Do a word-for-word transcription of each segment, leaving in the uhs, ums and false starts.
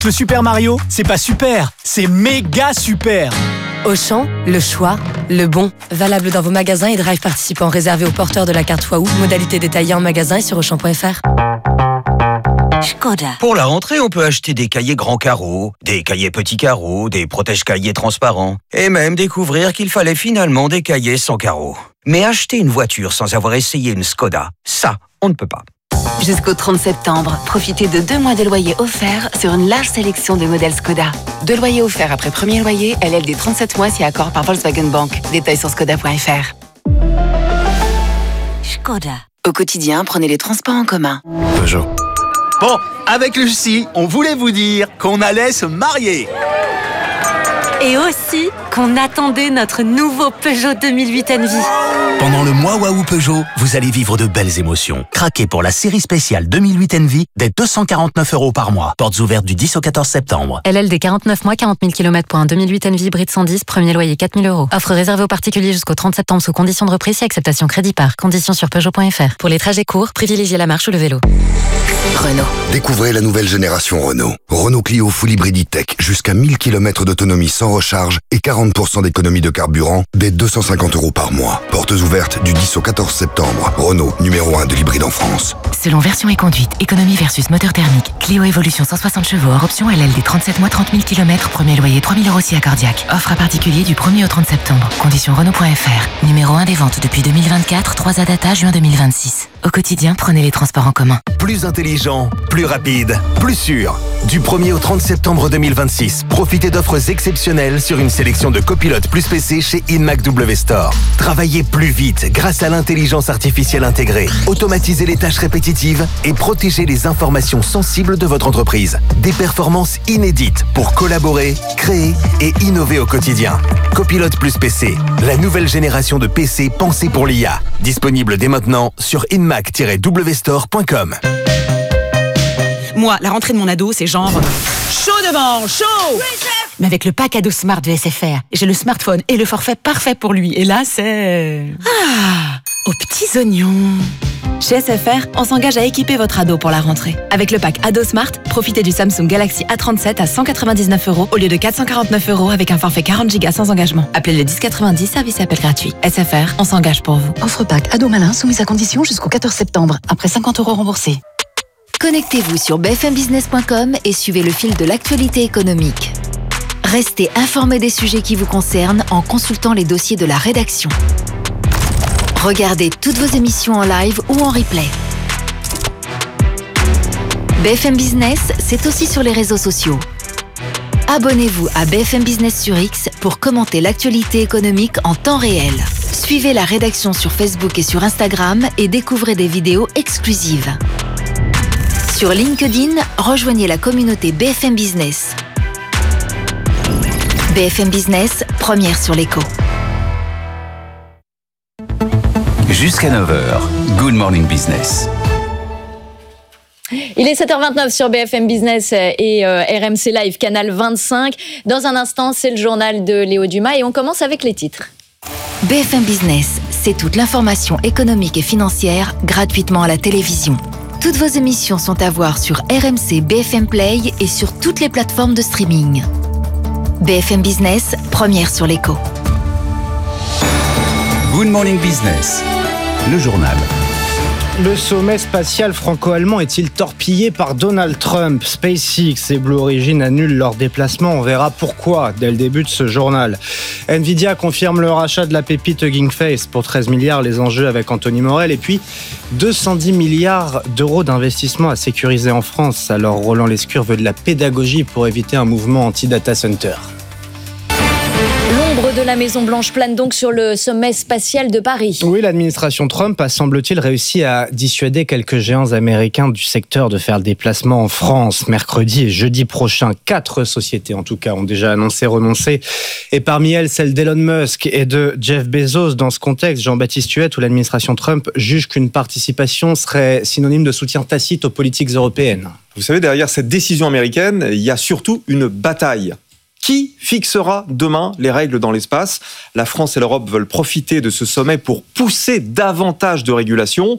Le Super Mario, c'est pas super, c'est méga super. Auchan, le choix, le bon. Valable dans vos magasins et drive participants réservés aux porteurs de la carte Waouh. Modalité détaillée en magasin et sur auchan point f r. Skoda. Pour la rentrée, on peut acheter des cahiers grands carreaux, des cahiers petits carreaux, des protège-cahiers transparents, et même découvrir qu'il fallait finalement des cahiers sans carreaux. Mais acheter une voiture sans avoir essayé une Skoda, ça, on ne peut pas. Jusqu'au trente septembre, profitez de deux mois de loyer offerts sur une large sélection de modèles Skoda. Deux loyers offerts après premier loyer, L L D trente-sept mois si accord par Volkswagen Bank. Détails sur skoda point f r. Skoda. Au quotidien, prenez les transports en commun. Peugeot. Bon, avec Lucie, on voulait vous dire qu'on allait se marier. Et aussi qu'on attendait notre nouveau Peugeot deux mille huit Envy. Pendant le mois Waouh Peugeot, vous allez vivre de belles émotions. Craquez pour la série spéciale deux mille huit Envy dès deux cent quarante-neuf euros par mois. Portes ouvertes du dix au quatorze septembre. L L D quarante-neuf mois, quarante mille kilomètres pour un deux mille huit Envy hybride cent dix, premier loyer quatre mille euros. Offre réservée aux particuliers jusqu'au trente septembre sous conditions de reprise et acceptation crédit par. Conditions sur peugeot point f r. Pour les trajets courts, privilégiez la marche ou le vélo. Renault. Découvrez la nouvelle génération Renault. Renault Clio Full Hybrid E-Tech, jusqu'à mille kilomètres d'autonomie sans recharge et quarante pour cent d'économie de carburant dès deux cent cinquante euros par mois. Portes ouvertes du dix au quatorze septembre. Renault, numéro un de l'hybride en France. Selon version et conduite, économie versus moteur thermique. Clio Evolution cent soixante chevaux hors option L L D trente-sept mois, trente mille kilomètres, premier loyer trois mille euros si accordiaque. Offre à particulier du premier au trente septembre. Conditions Renault point f r. Numéro un des ventes depuis deux mille vingt-quatre, trois A data juin deux mille vingt-six. Au quotidien, prenez les transports en commun. Plus intelligent, plus rapide, plus sûr. Du premier au trente septembre deux mille vingt-six, profitez d'offres exceptionnelles sur une sélection de copilotes plus P C chez Inmac W Store. Travaillez plus vite grâce à l'intelligence artificielle intégrée. Automatisez les tâches répétitives et protégez les informations sensibles de votre entreprise. Des performances inédites pour collaborer, créer et innover au quotidien. Copilote plus P C, la nouvelle génération de P C pensée pour l'I A. Disponible dès maintenant sur inmac tiret w store point com. Moi, la rentrée de mon ado, c'est genre chaud devant, chaud. Oui, mais avec le pack ado Smart de S F R, j'ai le smartphone et le forfait parfait pour lui. Et là, c'est... Ah, aux petits oignons. Chez S F R, on s'engage à équiper votre ado pour la rentrée. Avec le pack Ado Smart, profitez du Samsung Galaxy A trente-sept à cent quatre-vingt-dix-neuf euros au lieu de quatre cent quarante-neuf euros avec un forfait quarante gigas sans engagement. Appelez le dix quatre-vingt-dix, service et appel gratuit. S F R, on s'engage pour vous. Offre pack Ado Malin soumise à condition jusqu'au quatorze septembre. Après cinquante euros remboursés. Connectez-vous sur b f m business point com et suivez le fil de l'actualité économique. Restez informés des sujets qui vous concernent en consultant les dossiers de la rédaction. Regardez toutes vos émissions en live ou en replay. B F M Business, c'est aussi sur les réseaux sociaux. Abonnez-vous à B F M Business sur X pour commenter l'actualité économique en temps réel. Suivez la rédaction sur Facebook et sur Instagram et découvrez des vidéos exclusives. Sur LinkedIn, rejoignez la communauté B F M Business. B F M Business, première sur l'écho. Jusqu'à neuf heures, Good Morning Business. Il est sept heures vingt-neuf sur B F M Business et euh, R M C Live, canal vingt-cinq. Dans un instant, c'est le journal de Léo Dumas et on commence avec les titres. B F M Business, c'est toute l'information économique et financière gratuitement à la télévision. Toutes vos émissions sont à voir sur R M C B F M Play et sur toutes les plateformes de streaming. B F M Business, première sur l'écho. Good Morning Business, le journal. Le sommet spatial franco-allemand est-il torpillé par Donald Trump ? SpaceX et Blue Origin annulent leur déplacement. On verra pourquoi dès le début de ce journal. Nvidia confirme le rachat de la pépite Hugging Face pour treize milliards, les enjeux avec Anthony Morel. Et puis deux cent dix milliards d'euros d'investissement à sécuriser en France. Alors Roland Lescure veut de la pédagogie pour éviter un mouvement anti-data center. L'ombre de la Maison-Blanche plane donc sur le sommet spatial de Paris. Oui, l'administration Trump a, semble-t-il, réussi à dissuader quelques géants américains du secteur de faire le déplacement en France. Mercredi et jeudi prochain, quatre sociétés en tout cas ont déjà annoncé renoncer. Et parmi elles, celle d'Elon Musk et de Jeff Bezos. Dans ce contexte, Jean-Baptiste Huette, où l'administration Trump juge qu'une participation serait synonyme de soutien tacite aux politiques européennes. Vous savez, derrière cette décision américaine, il y a surtout une bataille. Qui fixera demain les règles dans l'espace ? La France et l'Europe veulent profiter de ce sommet pour pousser davantage de régulation.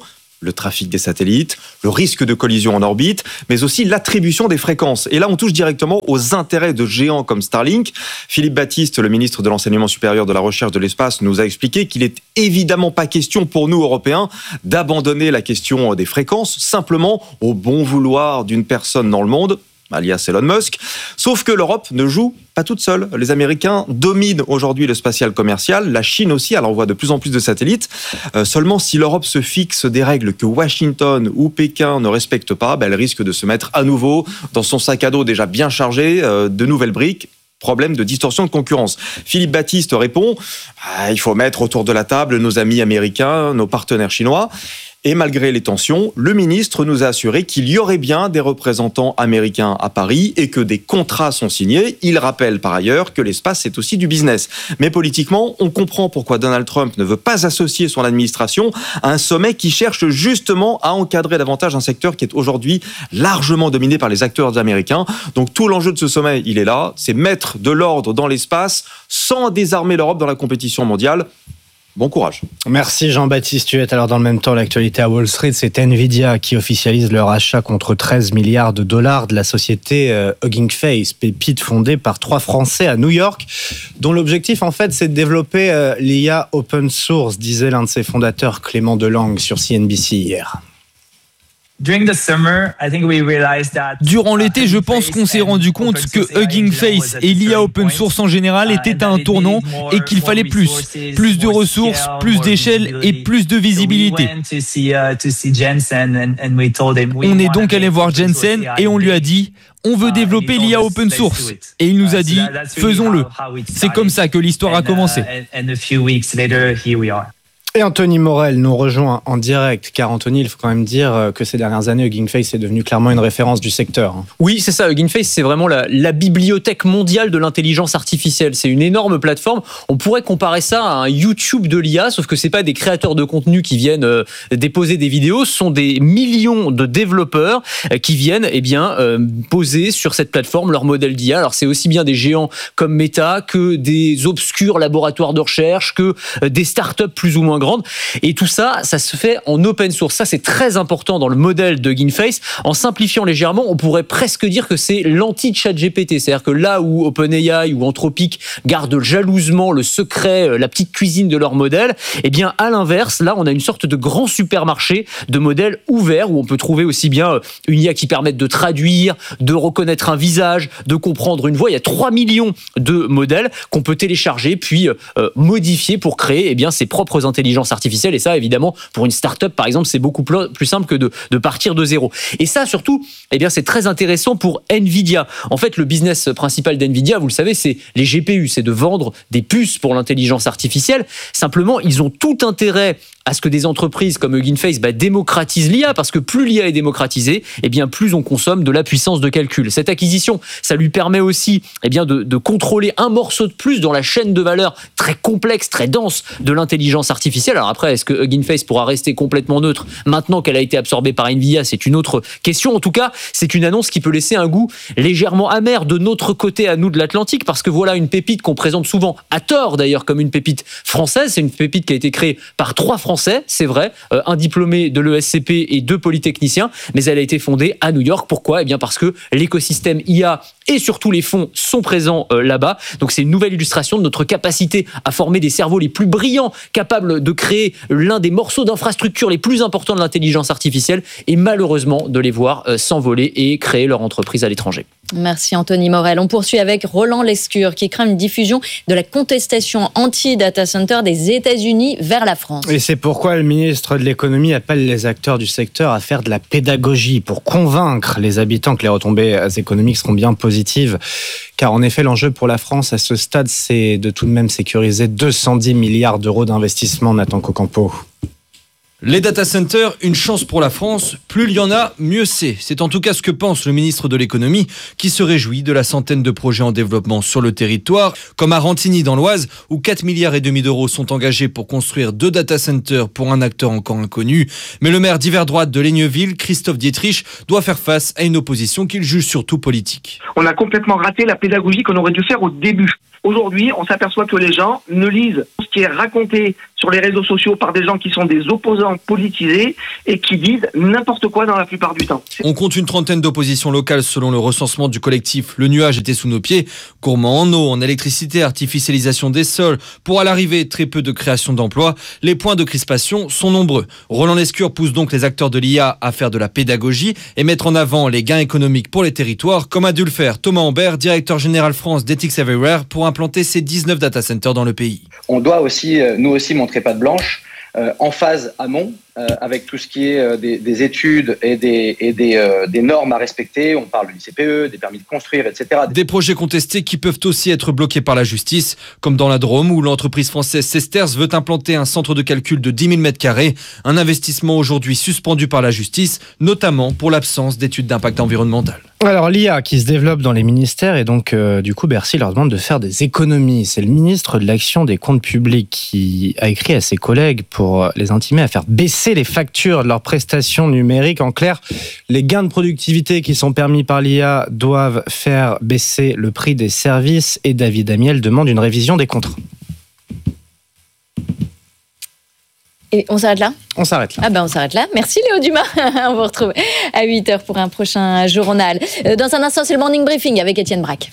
le trafic des satellites, le risque de collision en orbite, mais aussi l'attribution des fréquences. Et là, on touche directement aux intérêts de géants comme Starlink. Philippe Baptiste, le ministre de l'Enseignement supérieur, de la Recherche, de l'Espace, nous a expliqué qu'il n'est évidemment pas question pour nous, Européens, d'abandonner la question des fréquences, simplement au bon vouloir d'une personne dans le monde, alias Elon Musk. Sauf que l'Europe ne joue pas toute seule. Les Américains dominent aujourd'hui le spatial commercial. La Chine aussi, elle envoie de plus en plus de satellites. Euh, seulement, si l'Europe se fixe des règles que Washington ou Pékin ne respectent pas, ben, elle risque de se mettre à nouveau dans son sac à dos déjà bien chargé euh, de nouvelles briques. Problème de distorsion de concurrence. Philippe Baptiste répond ah, il faut mettre autour de la table nos amis américains, nos partenaires chinois. Et malgré les tensions, le ministre nous a assuré qu'il y aurait bien des représentants américains à Paris et que des contrats sont signés. Il rappelle par ailleurs que l'espace, c'est aussi du business. Mais politiquement, on comprend pourquoi Donald Trump ne veut pas associer son administration à un sommet qui cherche justement à encadrer davantage un secteur qui est aujourd'hui largement dominé par les acteurs américains. Donc tout l'enjeu de ce sommet, il est là, c'est mettre de l'ordre dans l'espace sans désarmer l'Europe dans la compétition mondiale. Bon courage. Merci Jean-Baptiste Huette. Alors dans le même temps, l'actualité à Wall Street, c'est Nvidia qui officialise leur achat contre treize milliards de dollars de la société euh, Hugging Face, pépite fondée par trois Français à New York, dont l'objectif en fait c'est de développer euh, l'I A open source, disait l'un de ses fondateurs, Clément Delangue, sur C N B C hier. Durant l'été, je pense qu'on s'est rendu compte que Hugging Face et l'I A open source en général étaient à un tournant et qu'il fallait plus. Plus de ressources, plus d'échelle et plus de visibilité. On est donc allé voir Jensen et on lui a dit « On veut développer l'I A open source ». Et il nous a dit « Faisons-le ». C'est comme ça que l'histoire a commencé. Et Anthony Morel nous rejoint en direct, car Anthony, il faut quand même dire que ces dernières années, Hugging Face est devenu clairement une référence du secteur. Oui, c'est ça. Hugging Face, c'est vraiment la, la bibliothèque mondiale de l'intelligence artificielle. C'est une énorme plateforme. On pourrait comparer ça à un YouTube de l'I A, sauf que c'est pas des créateurs de contenu qui viennent euh, déposer des vidéos, ce sont des millions de développeurs euh, qui viennent eh bien euh, poser sur cette plateforme leur modèle d'I A. Alors c'est aussi bien des géants comme Meta que des obscurs laboratoires de recherche, que euh, des startups plus ou moins grande. Et tout ça, ça se fait en open source. Ça, c'est très important dans le modèle de Hugging Face. En simplifiant légèrement, on pourrait presque dire que c'est l'anti-ChatGPT. C'est-à-dire que là où OpenAI ou Anthropic gardent jalousement le secret, la petite cuisine de leur modèle, eh bien, à l'inverse, là, on a une sorte de grand supermarché de modèles ouverts où on peut trouver aussi bien une I A qui permette de traduire, de reconnaître un visage, de comprendre une voix. Il y a trois millions de modèles qu'on peut télécharger puis euh, modifier pour créer eh bien, ses propres intelligences artificielle. Et ça, évidemment, pour une start-up, par exemple, c'est beaucoup plus simple que de, de partir de zéro. Et ça, surtout, eh bien, c'est très intéressant pour Nvidia. En fait, le business principal d'Nvidia, vous le savez, c'est les G P U, c'est de vendre des puces pour l'intelligence artificielle. Simplement, ils ont tout intérêt à ce que des entreprises comme Hugging Face bah, démocratisent l'I A, parce que plus l'I A est démocratisée, eh bien, plus on consomme de la puissance de calcul. Cette acquisition, ça lui permet aussi eh bien, de, de contrôler un morceau de plus dans la chaîne de valeur très complexe, très dense de l'intelligence artificielle. Alors après, est-ce que Hugging Face pourra rester complètement neutre maintenant qu'elle a été absorbée par Nvidia? C'est une autre question. En tout cas, c'est une annonce qui peut laisser un goût légèrement amer de notre côté à nous de l'Atlantique, parce que voilà une pépite qu'on présente souvent, à tort d'ailleurs, comme une pépite française. C'est une pépite qui a été créée par trois Français, c'est vrai, euh, un diplômé de l'E S C P et deux polytechniciens, mais elle a été fondée à New York. Pourquoi? Eh bien parce que l'écosystème I A et surtout les fonds sont présents euh, là-bas. Donc c'est une nouvelle illustration de notre capacité à former des cerveaux les plus brillants, capables de créer l'un des morceaux d'infrastructure les plus importants de l'intelligence artificielle, et malheureusement de les voir euh, s'envoler et créer leur entreprise à l'étranger. Merci Anthony Morel. On poursuit avec Roland Lescure qui craint une diffusion de la contestation anti-data center des États-Unis vers la France. Et c'est pourquoi le ministre de l'économie appelle les acteurs du secteur à faire de la pédagogie pour convaincre les habitants que les retombées économiques seront bien positives. Car en effet, l'enjeu pour la France à ce stade, c'est de tout de même sécuriser deux cent dix milliards d'euros d'investissement. Nathan Cocampo. Les data centers, une chance pour la France. Plus il y en a, mieux c'est. C'est en tout cas ce que pense le ministre de l'économie, qui se réjouit de la centaine de projets en développement sur le territoire, comme à Rantigny dans l'Oise, où quatre milliards et demi d'euros sont engagés pour construire deux data centers pour un acteur encore inconnu. Mais le maire d'hiver droite de Leigneville, Christophe Dietrich, doit faire face à une opposition qu'il juge surtout politique. On a complètement raté la pédagogie qu'on aurait dû faire au début. Aujourd'hui, on s'aperçoit que les gens ne lisent ce qui est raconté sur les réseaux sociaux par des gens qui sont des opposants politisés et qui disent n'importe quoi dans la plupart du temps. On compte une trentaine d'oppositions locales selon le recensement du collectif Le Nuage était sous nos pieds. Gourmand en eau, en électricité, artificialisation des sols. Pour à l'arrivée, très peu de création d'emplois. Les points de crispation sont nombreux. Roland Lescure pousse donc les acteurs de l'I A à faire de la pédagogie et mettre en avant les gains économiques pour les territoires, comme a dû le faire Thomas Ambert, directeur général France d'Ethics Everywhere, pour implanter ses dix-neuf data centers dans le pays. On doit aussi, nous aussi, montrer patte blanche, euh, en phase amont, euh, avec tout ce qui est euh, des, des études et, des, et des, euh, des normes à respecter. On parle de l'I C P E, des permis de construire, et cetera. Des projets contestés qui peuvent aussi être bloqués par la justice, comme dans la Drôme où l'entreprise française Sesters veut implanter un centre de calcul de dix mille mètres carrés, un investissement aujourd'hui suspendu par la justice, notamment pour l'absence d'études d'impact environnemental. Alors l'I A qui se développe dans les ministères et donc euh, du coup Bercy leur demande de faire des économies. C'est le ministre de l'Action des Comptes Publics qui a écrit à ses collègues pour les intimer à faire baisser les factures de leurs prestations numériques. En clair, les gains de productivité qui sont permis par l'I A doivent faire baisser le prix des services et David Amiel demande une révision des contrats. Et on s'arrête là ? On s'arrête là. Ah ben on s'arrête là. Merci Léo Dumas. On vous retrouve à huit heures pour un prochain journal. Dans un instant, c'est le Morning Briefing avec Étienne Braque.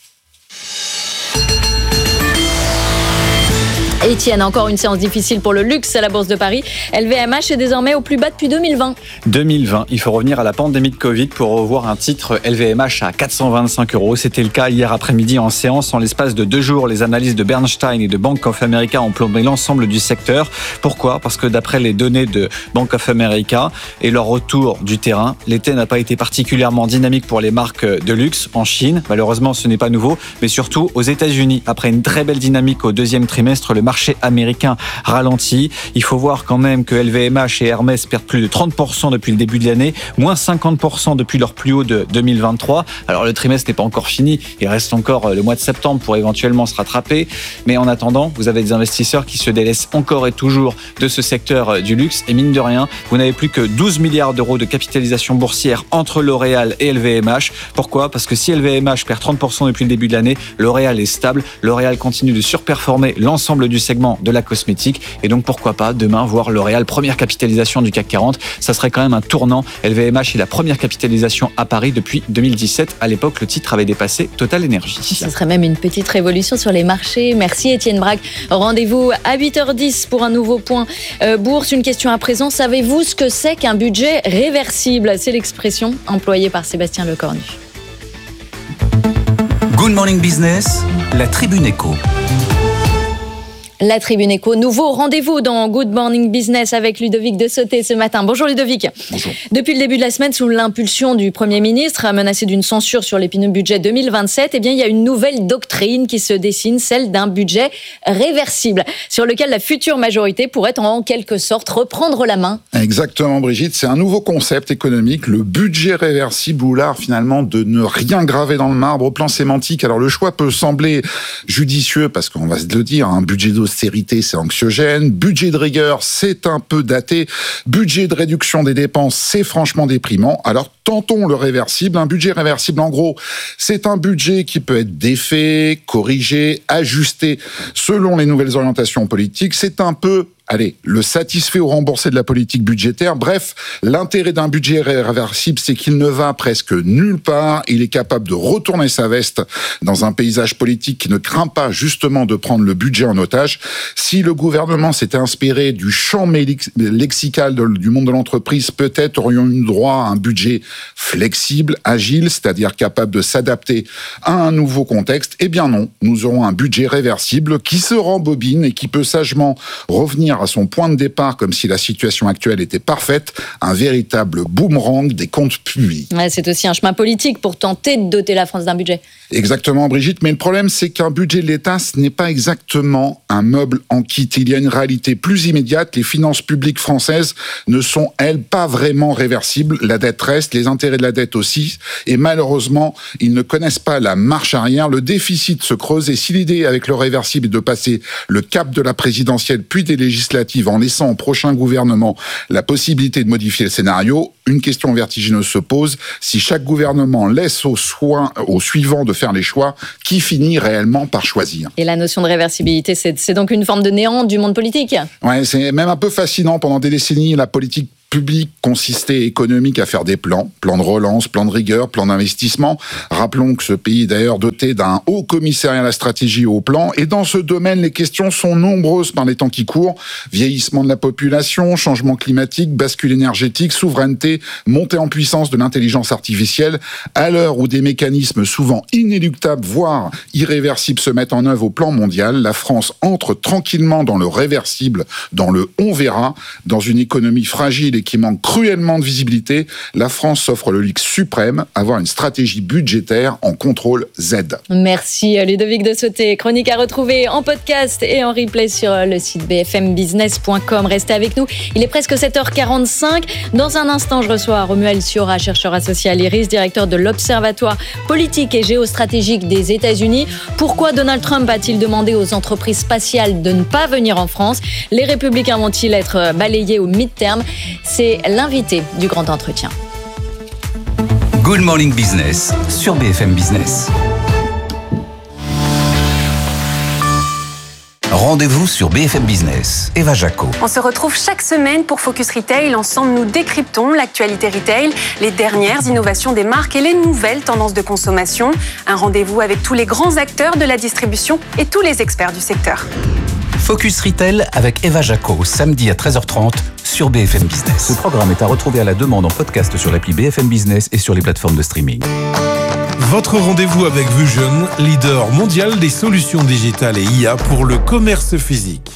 Étienne, encore une séance difficile pour le luxe à la Bourse de Paris. L V M H est désormais au plus bas depuis deux mille vingt. deux mille vingt, il faut revenir à la pandémie de Covid pour revoir un titre L V M H à quatre cent vingt-cinq euros. C'était le cas hier après-midi en séance. En l'espace de deux jours, les analyses de Bernstein et de Bank of America ont plombé l'ensemble du secteur. Pourquoi ? Parce que d'après les données de Bank of America et leur retour du terrain, l'été n'a pas été particulièrement dynamique pour les marques de luxe en Chine. Malheureusement, ce n'est pas nouveau, mais surtout aux États-Unis. Après une très belle dynamique au deuxième trimestre, le marché marché américain ralentit. Il faut voir quand même que L V M H et Hermès perdent plus de trente pour cent depuis le début de l'année, moins cinquante pour cent depuis leur plus haut de deux mille vingt-trois. Alors le trimestre n'est pas encore fini, il reste encore le mois de septembre pour éventuellement se rattraper. Mais en attendant, vous avez des investisseurs qui se délaissent encore et toujours de ce secteur du luxe. Et mine de rien, vous n'avez plus que douze milliards d'euros de capitalisation boursière entre L'Oréal et L V M H. Pourquoi ? Parce que si L V M H perd trente pour cent depuis le début de l'année, L'Oréal est stable. L'Oréal continue de surperformer l'ensemble du segment de la cosmétique. Et donc pourquoi pas demain voir L'Oréal première capitalisation du C A C quarante. Ça serait quand même un tournant. L V M H est la première capitalisation à Paris depuis deux mille dix-sept. À l'époque, le titre avait dépassé Total Energy. Ce serait même une petite révolution sur les marchés. Merci Étienne Braque. Rendez-vous à huit heures dix pour un nouveau point euh, bourse. Une question à présent. Savez-vous ce que c'est qu'un budget réversible ? C'est l'expression employée par Sébastien Lecornu. Good Morning Business, la Tribune Éco. La Tribune Éco, nouveau rendez-vous dans Good Morning Business avec Ludovic de Sauté ce matin. Bonjour Ludovic. Bonjour. Depuis le début de la semaine, sous l'impulsion du Premier ministre, menacé d'une censure sur l'épineux budget deux mille vingt-sept, eh bien, il y a une nouvelle doctrine qui se dessine, celle d'un budget réversible, sur lequel la future majorité pourrait en quelque sorte reprendre la main. Exactement Brigitte, c'est un nouveau concept économique, le budget réversible, ou l'art finalement de ne rien graver dans le marbre au plan sémantique. Alors le choix peut sembler judicieux parce qu'on va se le dire, un budget d'austérité, c'est anxiogène. Budget de rigueur, c'est un peu daté. Budget de réduction des dépenses, c'est franchement déprimant. Alors, tentons le réversible. Un budget réversible, en gros, c'est un budget qui peut être défait, corrigé, ajusté selon les nouvelles orientations politiques. C'est un peu... Allez, le satisfait ou remboursé de la politique budgétaire. Bref, l'intérêt d'un budget réversible, c'est qu'il ne va presque nulle part. Il est capable de retourner sa veste dans un paysage politique qui ne craint pas justement de prendre le budget en otage. Si le gouvernement s'était inspiré du champ lexical de, du monde de l'entreprise, peut-être aurions eu droit à un budget flexible, agile, c'est-à-dire capable de s'adapter à un nouveau contexte. Eh bien non, nous aurons un budget réversible qui se rembobine et qui peut sagement revenir à son point de départ comme si la situation actuelle était parfaite, un véritable boomerang des comptes publics. Ouais, c'est aussi un chemin politique pour tenter de doter la France d'un budget. Exactement Brigitte, mais le problème c'est qu'un budget de l'État, ce n'est pas exactement un meuble en kit. Il y a une réalité plus immédiate, les finances publiques françaises ne sont, elles, pas vraiment réversibles. La dette reste, les intérêts de la dette aussi, et malheureusement, ils ne connaissent pas la marche arrière. Le déficit se creuse, et si l'idée avec le réversible est de passer le cap de la présidentielle puis des législatives, législatives en laissant au prochain gouvernement la possibilité de modifier le scénario, une question vertigineuse se pose. Si chaque gouvernement laisse au, soin, au suivant de faire les choix, qui finit réellement par choisir? Et la notion de réversibilité, c'est, c'est donc une forme de néant du monde politique. Ouais, c'est même un peu fascinant. Pendant des décennies, la politique public consistait économique à faire des plans, plans de relance, plans de rigueur, plans d'investissement. Rappelons que ce pays est d'ailleurs doté d'un haut commissariat à la stratégie et au plan. Et dans ce domaine, les questions sont nombreuses par les temps qui courent. Vieillissement de la population, changement climatique, bascule énergétique, souveraineté, montée en puissance de l'intelligence artificielle. À l'heure où des mécanismes souvent inéluctables, voire irréversibles, se mettent en œuvre au plan mondial, la France entre tranquillement dans le réversible, dans le on verra, dans une économie fragile et qui manque cruellement de visibilité. La France s'offre le luxe suprême, avoir une stratégie budgétaire en contrôle Z. Merci Ludovic de Sauté. Chronique à retrouver en podcast et en replay sur le site b f m business point com. Restez avec nous, il est presque sept heures quarante-cinq. Dans un instant, je reçois Romuald Siora, chercheur associé à l'I R I S, directeur de l'Observatoire politique et géostratégique des États-Unis. Pourquoi Donald Trump a-t-il demandé aux entreprises spatiales de ne pas venir en France? Les Républicains vont-ils être balayés au mid-term? C'est l'invité du grand entretien. Good Morning Business sur B F M Business. Rendez-vous sur B F M Business. Eva Jaco. On se retrouve chaque semaine pour Focus Retail. Ensemble, nous décryptons l'actualité retail, les dernières innovations des marques et les nouvelles tendances de consommation. Un rendez-vous avec tous les grands acteurs de la distribution et tous les experts du secteur. Focus Retail avec Eva Jaco, samedi à treize heures trente sur B F M Business. Ce programme est à retrouver à la demande en podcast sur l'appli B F M Business et sur les plateformes de streaming. Votre rendez-vous avec Vusion, leader mondial des solutions digitales et I A pour le commerce physique.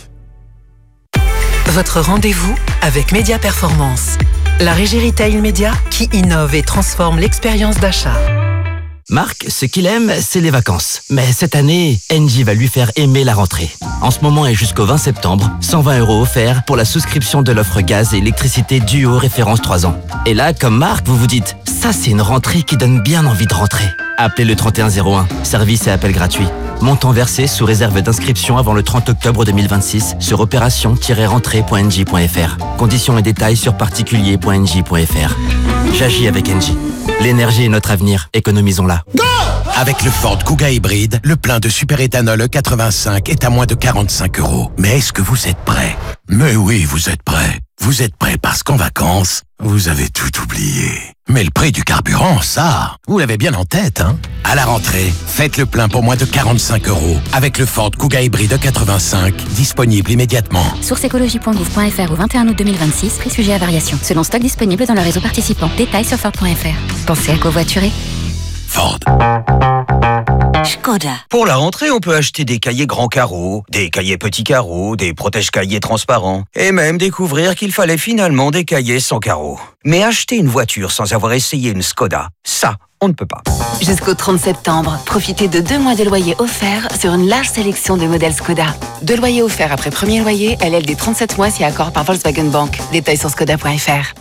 Votre rendez-vous avec Média Performance, la régie retail média qui innove et transforme l'expérience d'achat. Marc, ce qu'il aime, c'est les vacances. Mais cette année, Engie va lui faire aimer la rentrée. En ce moment et jusqu'au vingt septembre, cent vingt euros offerts pour la souscription de l'offre gaz et électricité Duo référence trois ans. Et là, comme Marc, vous vous dites, ça c'est une rentrée qui donne bien envie de rentrer. Appelez le trente et un zéro un, service et appel gratuit. Montant versé sous réserve d'inscription avant le trente octobre deux mille vingt-six sur opération tiret rentrée point engie point f r. Conditions et détails sur particulier point engie point f r. J'agis avec Engie. L'énergie est notre avenir, économisons-la. Go! Avec le Ford Kuga hybride, le plein de superéthanol E quatre-vingt-cinq est à moins de quarante-cinq euros. Mais est-ce que vous êtes prêts? Mais oui, vous êtes prêts. Vous êtes prêts parce qu'en vacances, vous avez tout oublié. Mais le prix du carburant, ça, vous l'avez bien en tête, hein? À la rentrée, faites le plein pour moins de quarante-cinq euros avec le Ford Kuga hybride E quatre-vingt-cinq, disponible immédiatement. Source écologie point gouv point f r au vingt et un août deux mille vingt-six, prix sujet à variation. Selon stock disponible dans le réseau participant. Détails sur Ford point f r. Pensez à covoiturer. Ford. Škoda. Pour la rentrée, on peut acheter des cahiers grands carreaux, des cahiers petits carreaux, des protège-cahiers transparents, et même découvrir qu'il fallait finalement des cahiers sans carreaux. Mais acheter une voiture sans avoir essayé une Škoda, ça, on ne peut pas. Jusqu'au trente septembre, profitez de deux mois de loyer offerts sur une large sélection de modèles Škoda. Deux loyers offerts après premier loyer, L L D trente-sept mois si accord par Volkswagen Bank. Détails sur Škoda point f r.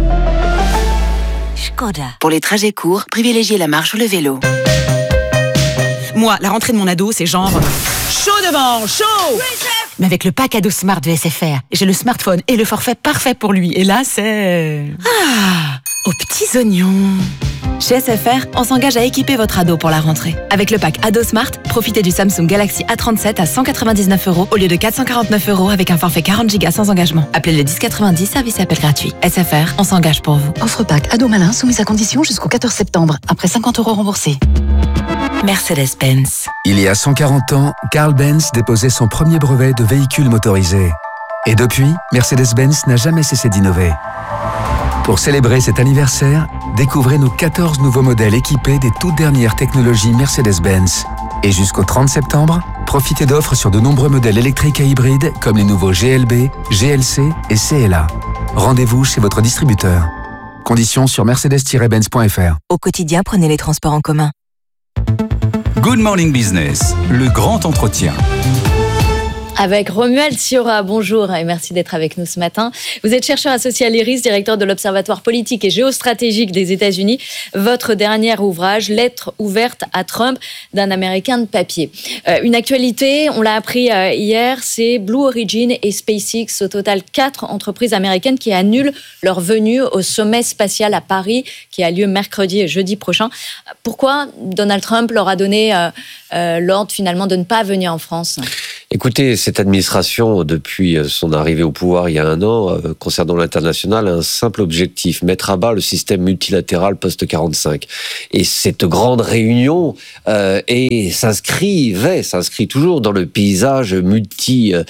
Škoda. Pour les trajets courts, privilégiez la marche ou le vélo. Moi, la rentrée de mon ado, c'est genre chaud devant, chaud. Mais avec le pack ado Smart de S F R, j'ai le smartphone et le forfait parfait pour lui. Et là, c'est... Ah, aux petits oignons. Chez S F R, on s'engage à équiper votre ado pour la rentrée. Avec le pack Ado Smart, profitez du Samsung Galaxy A trente-sept à cent quatre-vingt-dix-neuf euros au lieu de quatre cent quarante-neuf euros avec un forfait quarante gigas sans engagement. Appelez le dix quatre-vingt-dix, service et appel gratuit. S F R, on s'engage pour vous. Offre pack ado malin soumise à condition jusqu'au quatorze septembre, après cinquante euros remboursés. Mercedes-Benz. Il y a cent quarante ans, Carl Benz déposait son premier brevet de véhicule motorisé. Et depuis, Mercedes-Benz n'a jamais cessé d'innover. Pour célébrer cet anniversaire, découvrez nos quatorze nouveaux modèles équipés des toutes dernières technologies Mercedes-Benz. Et jusqu'au trente septembre, profitez d'offres sur de nombreux modèles électriques et hybrides comme les nouveaux G L B, G L C et C L A. Rendez-vous chez votre distributeur. Conditions sur mercedes tiret benz point f r. Au quotidien, prenez les transports en commun. Good Morning Business, le grand entretien. Avec Romuald Siora, bonjour et merci d'être avec nous ce matin. Vous êtes chercheur associé à l'I R I S, directeur de l'Observatoire politique et géostratégique des États-Unis. Votre dernier ouvrage, Lettre ouverte à Trump, d'un Américain de papier. Euh, une actualité, on l'a appris euh, hier, c'est Blue Origin et SpaceX, au total quatre entreprises américaines qui annulent leur venue au sommet spatial à Paris, qui a lieu mercredi et jeudi prochain. Pourquoi Donald Trump leur a donné euh, euh, l'ordre finalement de ne pas venir en France ? Écoutez, cette administration, depuis son arrivée au pouvoir il y a un an, euh, concernant l'international, a un simple objectif, mettre à bas le système multilatéral post quarante-cinq. Et cette grande réunion euh, est, s'inscrivait, s'inscrit toujours dans le paysage multilatéral,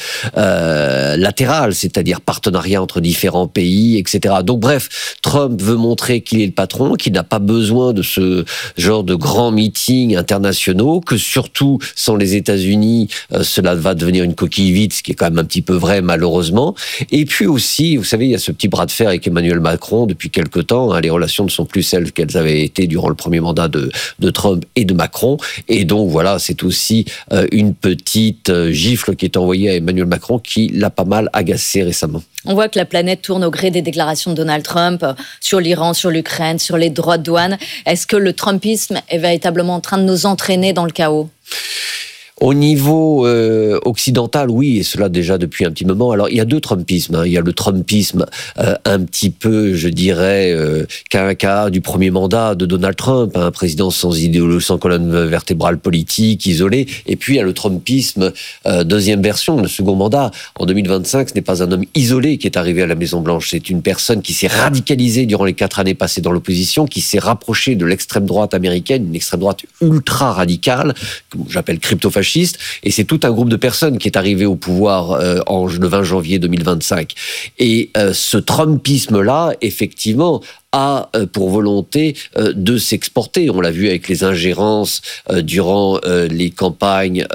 euh, c'est-à-dire partenariat entre différents pays, et cetera. Donc bref, Trump veut montrer qu'il est le patron, qu'il n'a pas besoin de ce genre de grands meetings internationaux, que surtout sans les États-Unis, euh, cela va devenir une coquille vide, ce qui est quand même un petit peu vrai malheureusement. Et puis aussi, vous savez, il y a ce petit bras de fer avec Emmanuel Macron depuis quelque temps. Hein, les relations ne sont plus celles qu'elles avaient été durant le premier mandat de, de Trump et de Macron. Et donc voilà, c'est aussi euh, une petite euh, gifle qui est envoyée à Emmanuel Macron qui l'a pas mal agacé récemment. On voit que la planète tourne au gré des déclarations de Donald Trump sur l'Iran, sur l'Ukraine, sur les droits de douane. Est-ce que le Trumpisme est véritablement en train de nous entraîner dans le chaos ? Au niveau euh, occidental, oui, et cela déjà depuis un petit moment. Alors, il y a deux Trumpismes. Hein. Il y a le Trumpisme euh, un petit peu, je dirais, euh, quinquennat du premier mandat de Donald Trump, hein, un président sans idéologie, sans colonne vertébrale politique, isolé. Et puis, il y a le Trumpisme euh, deuxième version, le second mandat. En deux mille vingt-cinq, ce n'est pas un homme isolé qui est arrivé à la Maison-Blanche. C'est une personne qui s'est radicalisée durant les quatre années passées dans l'opposition, qui s'est rapprochée de l'extrême droite américaine, une extrême droite ultra radicale, que j'appelle crypto-fasciste. Et c'est tout un groupe de personnes qui est arrivé au pouvoir euh, en, le vingt janvier deux mille vingt-cinq. Et euh, ce Trumpisme-là, effectivement, a pour volonté de s'exporter. On l'a vu avec les ingérences durant les campagnes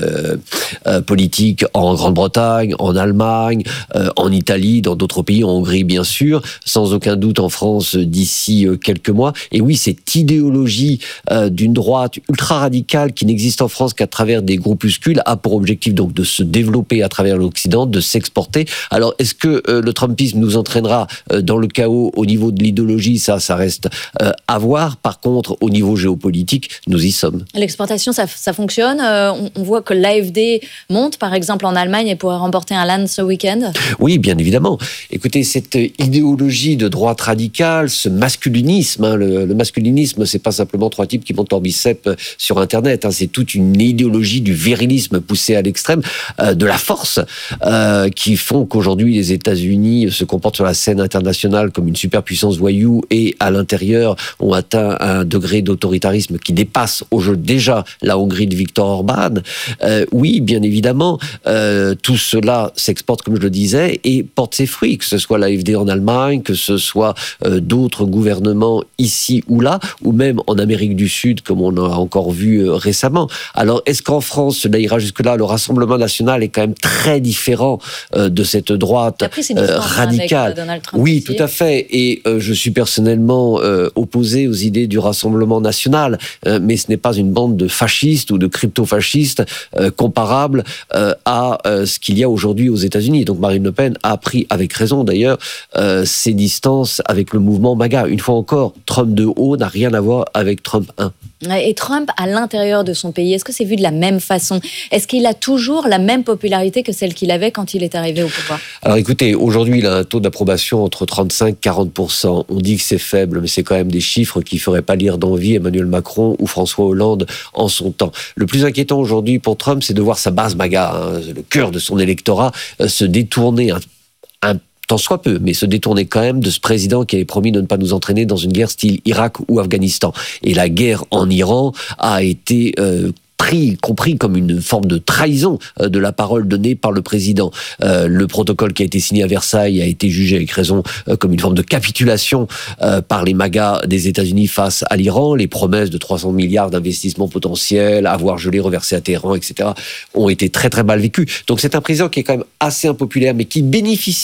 politiques en Grande-Bretagne, en Allemagne, en Italie, dans d'autres pays, en Hongrie bien sûr, sans aucun doute en France d'ici quelques mois. Et oui, cette idéologie d'une droite ultra-radicale qui n'existe en France qu'à travers des groupuscules a pour objectif donc de se développer à travers l'Occident, de s'exporter. Alors, est-ce que le Trumpisme nous entraînera dans le chaos au niveau de l'idéologie ? Ça, ça reste euh, à voir. Par contre, au niveau géopolitique, nous y sommes. L'exportation, ça, ça fonctionne. Euh, on, on voit que l'A F D monte, par exemple, en Allemagne et pourrait remporter un Land ce week-end. Oui, bien évidemment. Écoutez, cette idéologie de droite radicale, ce masculinisme, hein, le, le masculinisme, c'est pas simplement trois types qui montent leur biceps sur Internet. Hein, c'est toute une idéologie du virilisme poussé à l'extrême, euh, de la force, euh, qui font qu'aujourd'hui les États-Unis se comportent sur la scène internationale comme une superpuissance voyou et à l'intérieur ont atteint un degré d'autoritarisme qui dépasse déjà la Hongrie de Viktor Orban. Euh, oui, bien évidemment, euh, tout cela s'exporte, comme je le disais, et porte ses fruits, que ce soit l'A F D en Allemagne, que ce soit euh, d'autres gouvernements ici ou là, ou même en Amérique du Sud, comme on a encore vu euh, récemment. Alors, est-ce qu'en France, cela ira jusque-là ? Le Rassemblement national est quand même très différent euh, de cette droite après, c'est euh, radicale. Donald Trump oui, ici. tout à fait. Et euh, je suis personnellement euh, opposé aux idées du Rassemblement national, euh, mais ce n'est pas une bande de fascistes ou de crypto-fascistes euh, comparable euh, à euh, ce qu'il y a aujourd'hui aux États-Unis. Donc Marine Le Pen a pris, avec raison d'ailleurs, euh, ses distances avec le mouvement MAGA. Une fois encore, Trump de haut n'a rien à voir avec Trump un. Et Trump, à l'intérieur de son pays, est-ce que c'est vu de la même façon ? Est-ce qu'il a toujours la même popularité que celle qu'il avait quand il est arrivé au pouvoir ? Alors écoutez, aujourd'hui, il a un taux d'approbation entre trente-cinq et quarante pour cent. On dit que c'est faible, mais c'est quand même des chiffres qui ne feraient pas lire d'envie Emmanuel Macron ou François Hollande en son temps. Le plus inquiétant aujourd'hui pour Trump, c'est de voir sa base MAGA, hein, le cœur de son électorat, euh, se détourner un, un tant soit peu, mais se détourner quand même de ce président qui avait promis de ne pas nous entraîner dans une guerre style Irak ou Afghanistan. Et la guerre en Iran a été euh, pris, compris comme une forme de trahison euh, de la parole donnée par le président. Euh, le protocole qui a été signé à Versailles a été jugé avec raison euh, comme une forme de capitulation euh, par les MAGA des États-Unis face à l'Iran. Les promesses de trois cents milliards d'investissements potentiels, avoir gelé, reversé à Téhéran, et cetera ont été très très mal vécues. Donc c'est un président qui est quand même assez impopulaire, mais qui bénéficie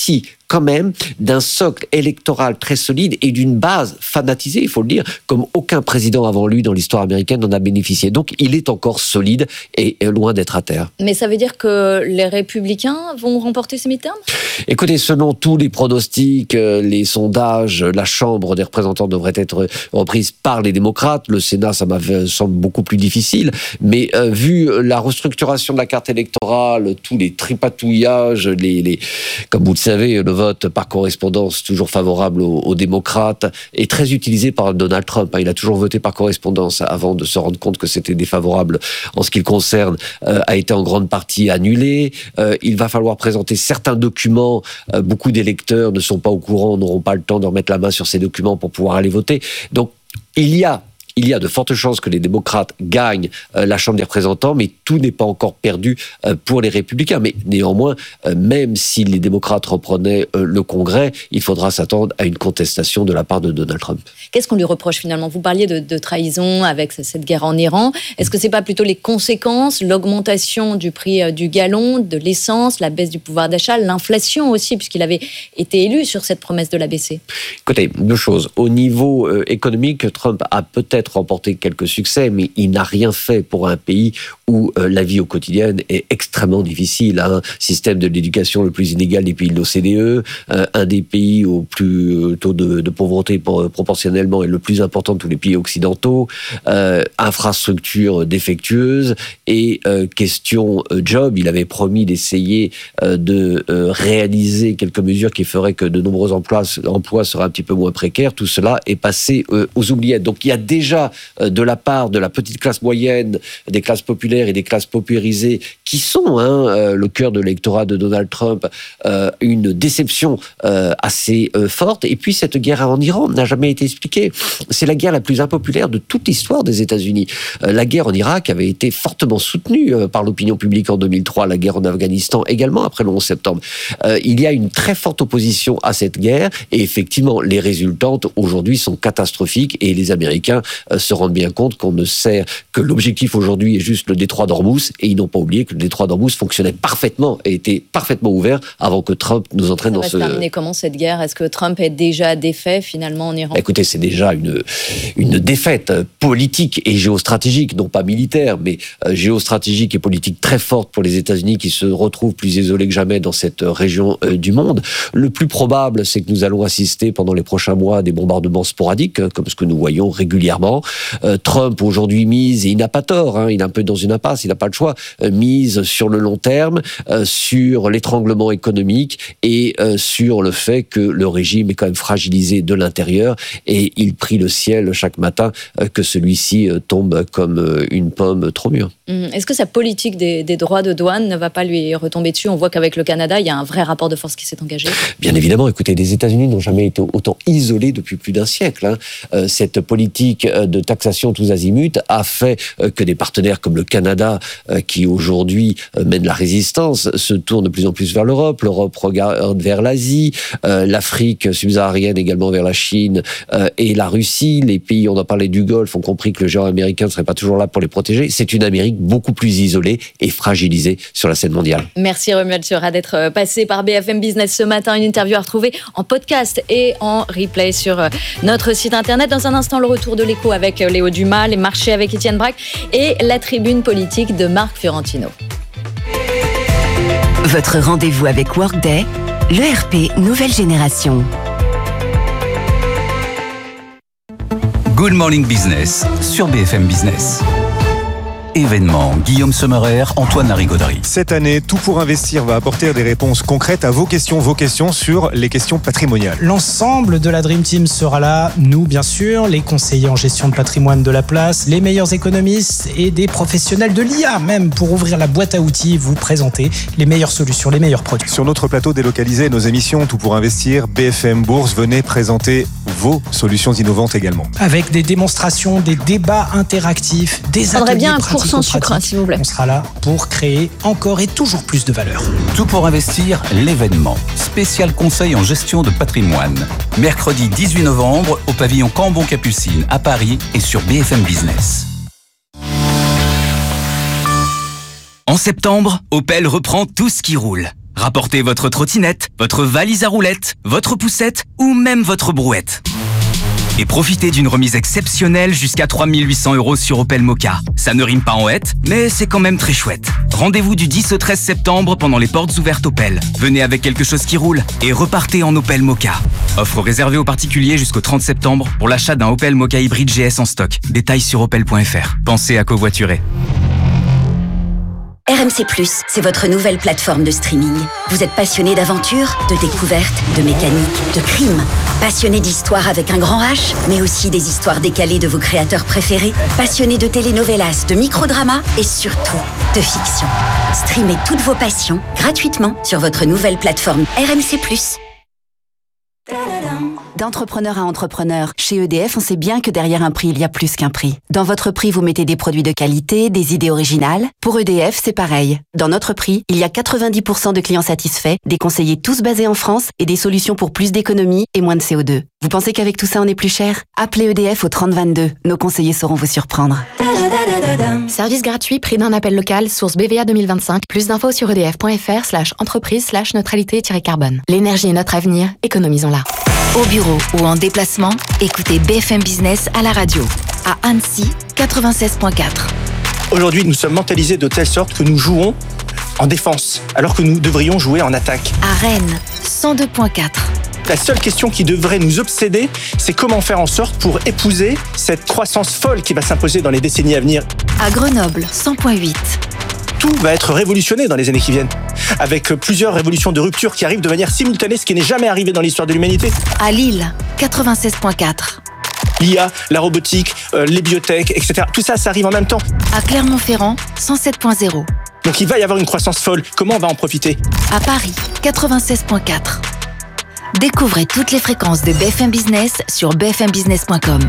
quand même d'un socle électoral très solide et d'une base fanatisée, il faut le dire, comme aucun président avant lui dans l'histoire américaine n'en a bénéficié. Donc il est encore solide et est loin d'être à terre. Mais ça veut dire que les Républicains vont remporter ces midterms ? Écoutez, selon tous les pronostics, les sondages, la Chambre des représentants devrait être reprise par les démocrates. Le Sénat, ça me semble beaucoup plus difficile. Mais euh, vu la restructuration de la carte électorale, tous les tripatouillages, les, les, comme vous le savez, le vote par correspondance toujours favorable aux, aux démocrates est très utilisé par Donald Trump. Il a toujours voté par correspondance avant de se rendre compte que c'était défavorable en ce qui le concerne, euh, a été en grande partie annulé. Euh, il va falloir présenter certains documents. Euh, beaucoup d'électeurs ne sont pas au courant, n'auront pas le temps de remettre la main sur ces documents pour pouvoir aller voter. Donc, il y a Il y a de fortes chances que les démocrates gagnent euh, la Chambre des représentants, mais tout n'est pas encore perdu euh, pour les républicains. Mais néanmoins, euh, même si les démocrates reprenaient euh, le Congrès, il faudra s'attendre à une contestation de la part de Donald Trump. Qu'est-ce qu'on lui reproche finalement ? Vous parliez de, de trahison avec cette guerre en Iran. Est-ce que c'est pas plutôt les conséquences, l'augmentation du prix euh, du gallon, de l'essence, la baisse du pouvoir d'achat, l'inflation aussi, puisqu'il avait été élu sur cette promesse de l'abaisser ? Écoutez, deux choses. Au niveau euh, économique, Trump a peut-être remporté quelques succès, mais il n'a rien fait pour un pays où euh, la vie au quotidien est extrêmement difficile. Un système de l'éducation le plus inégal des pays de l'O C D E, euh, un des pays au plus euh, taux de, de pauvreté pour, proportionnellement est le plus important de tous les pays occidentaux, euh, infrastructures défectueuses et euh, question euh, job. Il avait promis d'essayer euh, de euh, réaliser quelques mesures qui feraient que de nombreux emplois, emplois seraient un petit peu moins précaires. Tout cela est passé euh, aux oubliettes. Donc il y a déjà de la part de la petite classe moyenne, des classes populaires et des classes paupérisées qui sont hein, le cœur de l'électorat de Donald Trump, euh, une déception euh, assez euh, forte. Et puis cette guerre en Iran n'a jamais été expliquée. C'est la guerre la plus impopulaire de toute l'histoire des États-Unis. Euh, la guerre en Irak avait été fortement soutenue euh, par l'opinion publique en deux mille trois, la guerre en Afghanistan également après le onze septembre. Euh, il y a une très forte opposition à cette guerre et effectivement les résultantes aujourd'hui sont catastrophiques et les Américains euh, se rendent bien compte qu'on ne sert que l'objectif aujourd'hui est juste le détroit d'Ormuz et ils n'ont pas oublié que le détroit d'Ormuz fonctionnait parfaitement et était parfaitement ouvert avant que Trump nous entraîne dans ce... Ça va se terminer comment cette guerre ? Est-ce que Trump est déjà défait finalement en Iran ? Écoutez, c'est déjà une, une défaite politique et géostratégique, non pas militaire, mais euh, géostratégique et politique très forte pour les États-Unis qui se retrouvent plus isolés que jamais dans cette région euh, du monde. Le plus probable, c'est que nous allons assister pendant les prochains mois à des bombardements sporadiques, comme ce que nous voyons régulièrement. Euh, Trump aujourd'hui mise, et il n'a pas tort, hein, il est un peu dans une impasse, il n'a pas le choix, euh, mise sur le long terme, euh, sur l'étranglement économique et euh, sur le fait que le régime est quand même fragilisé de l'intérieur et il prie le ciel chaque matin euh, que celui-ci euh, tombe comme euh, une pomme trop mûre. Est-ce que sa politique des, des droits de douane ne va pas lui retomber dessus ? On voit qu'avec le Canada, il y a un vrai rapport de force qui s'est engagé. Bien évidemment, écoutez, les États-Unis n'ont jamais été autant isolés depuis plus d'un siècle. Hein. Euh, cette politique de taxation tous azimuts a fait euh, que des partenaires comme le Canada, euh, qui aujourd'hui euh, mène la résistance, se tournent de plus en plus vers l'Europe. L'Europe regarde vers l'Asie, euh, l'Afrique subsaharienne également vers la Chine euh, et la Russie. Les pays, on a parlé du Golfe, ont compris que le géant américain ne serait pas toujours là pour les protéger. C'est une Amérique beaucoup plus isolée et fragilisée sur la scène mondiale. Merci Romuald Sura d'être passé par B F M Business ce matin. Une interview à retrouver en podcast et en replay sur notre site internet. Dans un instant, le retour de l'écho avec Léo Dumas, les marchés avec Étienne Braque et la tribune politique de Marc Fiorentino. Votre rendez-vous avec Workday, l'E R P nouvelle génération. Good Morning Business sur B F M Business. Événement, Guillaume Sommerer, Antoine Larigauderie. Cette année, Tout pour investir va apporter des réponses concrètes à vos questions, vos questions sur les questions patrimoniales. L'ensemble de la Dream Team sera là, nous bien sûr, les conseillers en gestion de patrimoine de la place, les meilleurs économistes et des professionnels de l'I A même pour ouvrir la boîte à outils, vous présenter les meilleures solutions, les meilleurs produits. Sur notre plateau délocalisé, nos émissions Tout pour investir, B F M Bourse, venez présenter vos solutions innovantes également. Avec des démonstrations, des débats interactifs, des ateliers bien un pratiques. Sans sucre, hein, s'il vous plaît. On sera là pour créer encore et toujours plus de valeur. Tout pour investir, l'événement. Spécial conseil en gestion de patrimoine. Mercredi dix-huit novembre au pavillon Cambon-Capucine à Paris et sur B F M Business. En septembre, Opel reprend tout ce qui roule. Rapportez votre trottinette, votre valise à roulettes, votre poussette ou même votre brouette. Et profitez d'une remise exceptionnelle jusqu'à trois mille huit cents euros sur Opel Mokka. Ça ne rime pas en hête, mais c'est quand même très chouette. Rendez-vous du dix au treize septembre pendant les portes ouvertes Opel. Venez avec quelque chose qui roule et repartez en Opel Mokka. Offre réservée aux particuliers jusqu'au trente septembre pour l'achat d'un Opel Mokka hybride G S en stock. Détails sur opel point f r. Pensez à covoiturer. R M C plus, c'est votre nouvelle plateforme de streaming. Vous êtes passionné d'aventure, de découverte, de mécanique, de crime. Passionné d'histoire avec un grand H, mais aussi des histoires décalées de vos créateurs préférés. Passionné de telenovelas, de microdramas et surtout de fiction. Streamez toutes vos passions gratuitement sur votre nouvelle plateforme R M C plus. D'entrepreneur à entrepreneur, chez E D F, on sait bien que derrière un prix, il y a plus qu'un prix. Dans votre prix, vous mettez des produits de qualité, des idées originales. Pour E D F, c'est pareil. Dans notre prix, il y a quatre-vingt-dix pour cent de clients satisfaits, des conseillers tous basés en France et des solutions pour plus d'économie et moins de C O deux. Vous pensez qu'avec tout ça, on est plus cher ? Appelez E D F au trente vingt-deux. Nos conseillers sauront vous surprendre. Service gratuit, prix d'un appel local, source B V A deux mille vingt-cinq. Plus d'infos sur edf.fr slash entreprise slash neutralité-carbone. L'énergie est notre avenir, économisons-la. Au bureau ou en déplacement, écoutez B F M Business à la radio. À Annecy, quatre-vingt-seize virgule quatre. Aujourd'hui, nous sommes mentalisés de telle sorte que nous jouons en défense, alors que nous devrions jouer en attaque. À Rennes, cent deux virgule quatre. La seule question qui devrait nous obséder, c'est comment faire en sorte pour épouser cette croissance folle qui va s'imposer dans les décennies à venir. À Grenoble, cent virgule huit. Tout va être révolutionné dans les années qui viennent, avec plusieurs révolutions de rupture qui arrivent de manière simultanée, ce qui n'est jamais arrivé dans l'histoire de l'humanité. À Lille, quatre-vingt-seize virgule quatre. L'I A, la robotique, euh, les biotech, et cetera. Tout ça, ça arrive en même temps. À Clermont-Ferrand, cent sept virgule zéro. Donc il va y avoir une croissance folle. Comment on va en profiter ? À Paris, quatre-vingt-seize virgule quatre. Découvrez toutes les fréquences de B F M Business sur b f m business point com.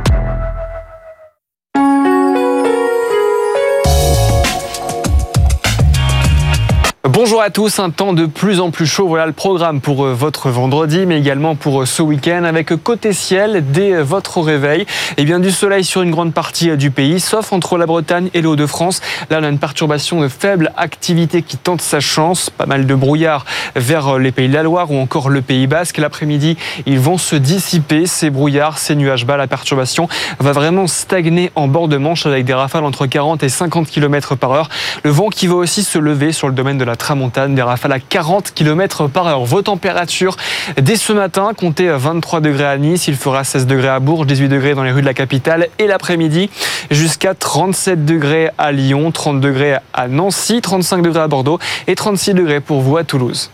Bonjour à tous, un temps de plus en plus chaud, voilà le programme pour votre vendredi, mais également pour ce week-end, avec côté ciel, dès votre réveil, et bien du soleil sur une grande partie du pays, sauf entre la Bretagne et les Hauts-de-France. Là, on a une perturbation de faible activité qui tente sa chance, pas mal de brouillard vers les Pays de la Loire ou encore le Pays Basque. L'après-midi, ils vont se dissiper, ces brouillards, ces nuages bas. La perturbation va vraiment stagner en bord de Manche avec des rafales entre quarante et cinquante kilomètres par heure. Le vent qui va aussi se lever sur le domaine de la tramontane, des rafales à quarante kilomètres par heure. Vos températures, dès ce matin, comptez vingt-trois degrés à Nice, il fera seize degrés à Bourges, dix-huit degrés dans les rues de la capitale, et l'après-midi, jusqu'à trente-sept degrés à Lyon, trente degrés à Nancy, trente-cinq degrés à Bordeaux et trente-six degrés pour vous à Toulouse.